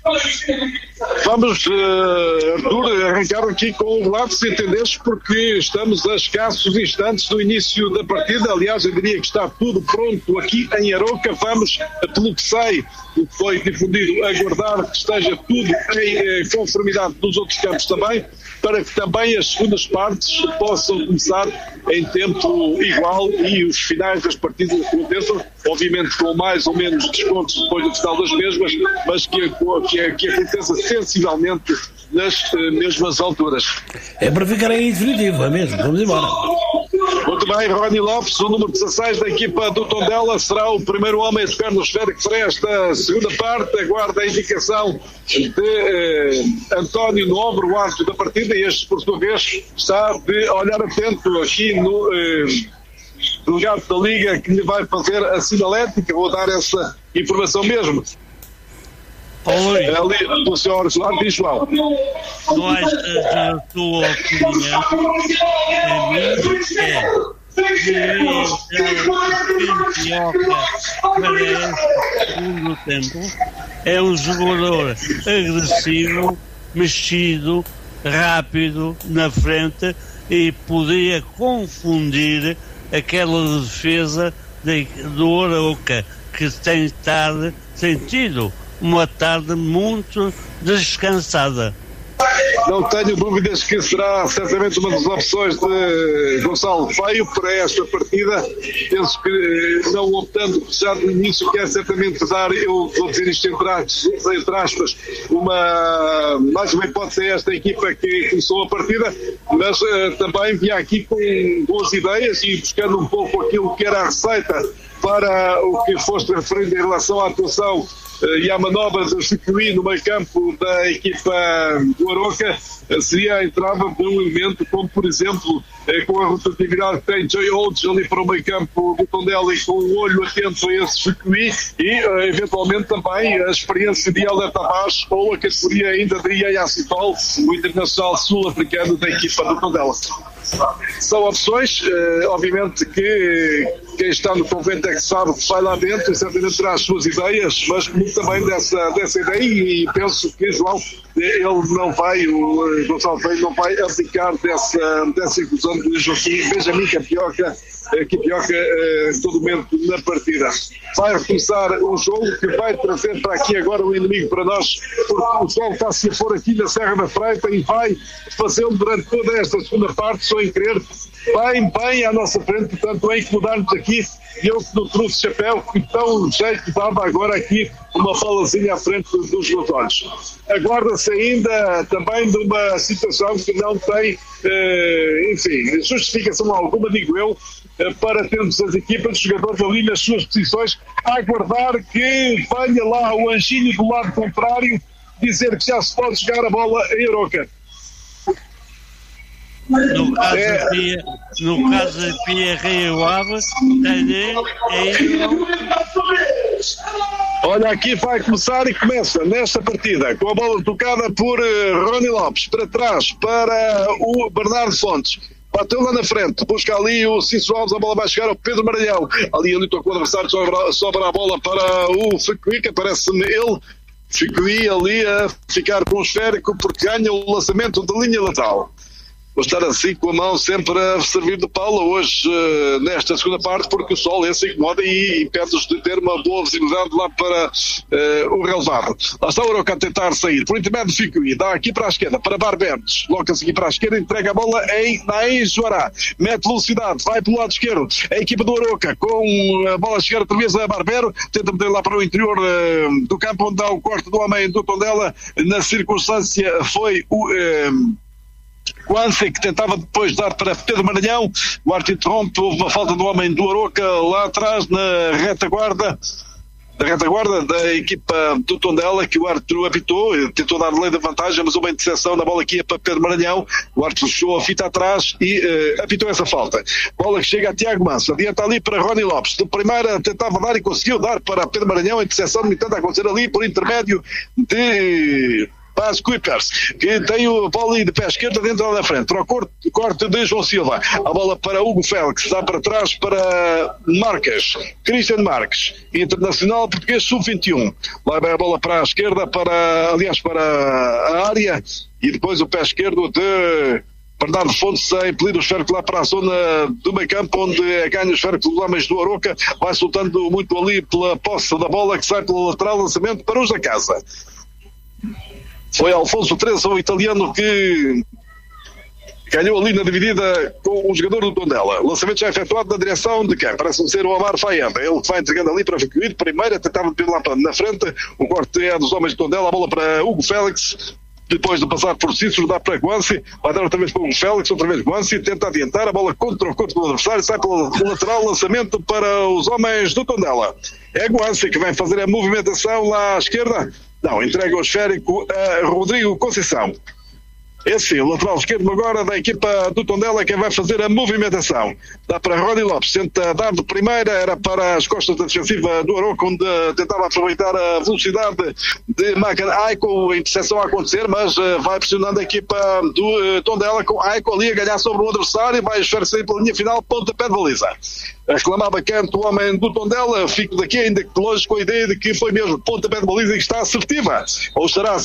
Vamos, uh, Arthur, arrancar aqui com o relato, se entenderes, porque estamos a escassos instantes do início da partida. Aliás, eu diria que está tudo pronto aqui em Arouca. Vamos, pelo que sei, o que foi difundido, aguardar que esteja tudo em eh, conformidade dos outros campos também, para que também as segundas partes possam começar em tempo igual e os finais das partidas aconteçam, obviamente com mais ou menos descontos depois do final das mesmas, mas que, que, que aconteça sensivelmente nas uh, mesmas alturas. É para ficar em definitivo, é mesmo? Vamos embora. Muito bem, Rony Lopes, o número dezasseis da equipa do Tondela, será o primeiro homem a tocar no esférico para esta segunda parte. Aguarda a indicação de eh, António no ombro, o árbitro da partida, e este, por sua vez, está de olhar atento aqui no eh, delegado da Liga, que lhe vai fazer a sinalética. Vou dar essa informação mesmo. Oi. Ali, do senhor Solar, diz João. Não achas a tua opinião? A minha é deveria para segundo tempo. É um jogador agressivo, mexido, rápido na frente e podia confundir aquela defesa de, do Arouca, que tem estado sentido uma tarde muito descansada. Não tenho dúvidas que será certamente uma das opções de Gonçalo Feio para esta partida. Penso que, não optando já de início, quer certamente dar, eu vou dizer isto entre aspas, uma, mais uma hipótese a esta equipa que começou a partida, mas uh, também vinha aqui com boas ideias e buscando um pouco aquilo que era a receita para o que foste referindo em relação à atuação e à manobra de Chicuí no meio campo da equipa do Arouca, seria a entrada de um elemento como, por exemplo, com a rotatividade que tem Jay Olds ali para o meio campo do Tondela e com o olho atento a esse Chicuí e, eventualmente, também a experiência de Helder Tavares ou a categoria ainda de Yaya Citol, o internacional sul-africano da equipa do Tondela. São opções, eh, obviamente que quem está no convento é que sabe que vai lá dentro e certamente terá as suas ideias, mas muito também dessa, dessa ideia, e penso que, João, ele não vai, o Gonçalo Feio não vai abdicar dessa, dessa inclusão de Joaquim Benjamin Capioca, Capioca eh, todo momento na partida. Vai recomeçar um jogo que vai trazer para aqui agora o inimigo para nós, porque o sol está-se a pôr aqui na Serra da Freita e vai fazê-lo durante toda esta segunda parte, só em querer bem, bem à nossa frente, portanto, a incomodar-nos aqui, e eu que não trouxe chapéu, que tão jeito dava agora aqui uma falazinha à frente dos meus olhos. Aguarda-se ainda também de uma situação que não tem, eh, enfim, justificação alguma, digo eu, eh, para termos as equipas, os jogadores ali nas suas posições, a aguardar que venha lá o anjinho do lado contrário dizer que já se pode jogar a bola em Arouca. No caso é... de Pia, no caso de Pia Rio Ave, é Olha, aqui vai começar e começa nesta partida com a bola tocada por uh, Rony Lopes para trás para o Bernardo Fontes. Bateu lá na frente, busca ali o Cícero Alves, a bola vai chegar ao Pedro Maranhão. Ali ali tocou o adversário, sobra, sobra a bola para o Ficuí, que aparece-me ele. Ficuí ali a ficar com o esférico porque ganha o lançamento de linha lateral. Vou estar assim com a mão sempre a servir de pala hoje, uh, nesta segunda parte, porque o sol esse incomoda e impede-os de ter uma boa visibilidade lá para uh, o relevado. Lá está o Arouca a tentar sair, por intermédio de Ficuí, dá aqui para a esquerda, para Barbernes, logo-se aqui para a esquerda, entrega a bola em Naís Joará, mete velocidade, vai pelo lado esquerdo, a equipa do Arouca, com a bola chegar outra vez a Barbero, tenta meter lá para o interior uh, do campo, onde dá o corte do homem do Tondela, na circunstância foi o... Uh, Quance, que tentava depois dar para Pedro Maranhão, o árbitro interrompe, houve uma falta do homem do Arouca lá atrás na retaguarda da retaguarda da equipa do Tondela, que o árbitro apitou, tentou dar lei da vantagem, mas uma interseção na bola aqui é para Pedro Maranhão, o árbitro fechou a fita atrás e uh, apitou essa falta. Bola que chega a Tiago Manso, adianta ali para Rony Lopes, de primeira tentava dar e conseguiu dar para Pedro Maranhão, a interseção, no entanto, a acontecer ali por intermédio de para as Clippers, que tem o bola de pé esquerda dentro da frente, para o corte, corte de João Silva, a bola para Hugo Félix, dá para trás para Marques, Cristian Marques, internacional português sub vinte e um, lá vai a bola para a esquerda, para, aliás, para a área, e depois o pé esquerdo de Bernardo Fontes a impelir o esférico lá para a zona do meio campo, onde é ganho o esférico dos homens do Aroca, vai soltando muito ali pela posse da bola, que sai pelo lateral, lançamento para os da casa. Foi Alfonso Treza, o italiano, que ganhou ali na dividida com o jogador do Tondela. O lançamento já efetuado na direção de quem? Parece ser o Amar Fayenda. Ele vai entregando ali para Ficoir, primeiro, tentava vir lá na frente, o corte é dos homens do Tondela, a bola para Hugo Félix. Depois de passar por Cícero, dá para Guanci, vai dar outra vez para o Félix, outra vez Guanci, tenta adiantar, a bola contra o corpo do adversário, sai pelo lateral, lançamento para os homens do Tondela. É Guanci que vai fazer a movimentação lá à esquerda. Não, entrega o esférico a Rodrigo Conceição. Esse, o lateral esquerdo agora da equipa do Tondela, quem vai fazer a movimentação. Dá para Rony Lopes, tenta dar de primeira, era para as costas da defensiva do Aroca, onde tentava aproveitar a velocidade de Macan Aiko, a interseção a acontecer, mas uh, vai pressionando a equipa do uh, Tondela, com Aiko ali a ganhar sobre o adversário, vai esfrecer pela linha final, pontapé de baliza. Reclamava canto o homem do Tondela, fico daqui ainda longe com a ideia de que foi mesmo pontapé de baliza e que está assertiva, ou estará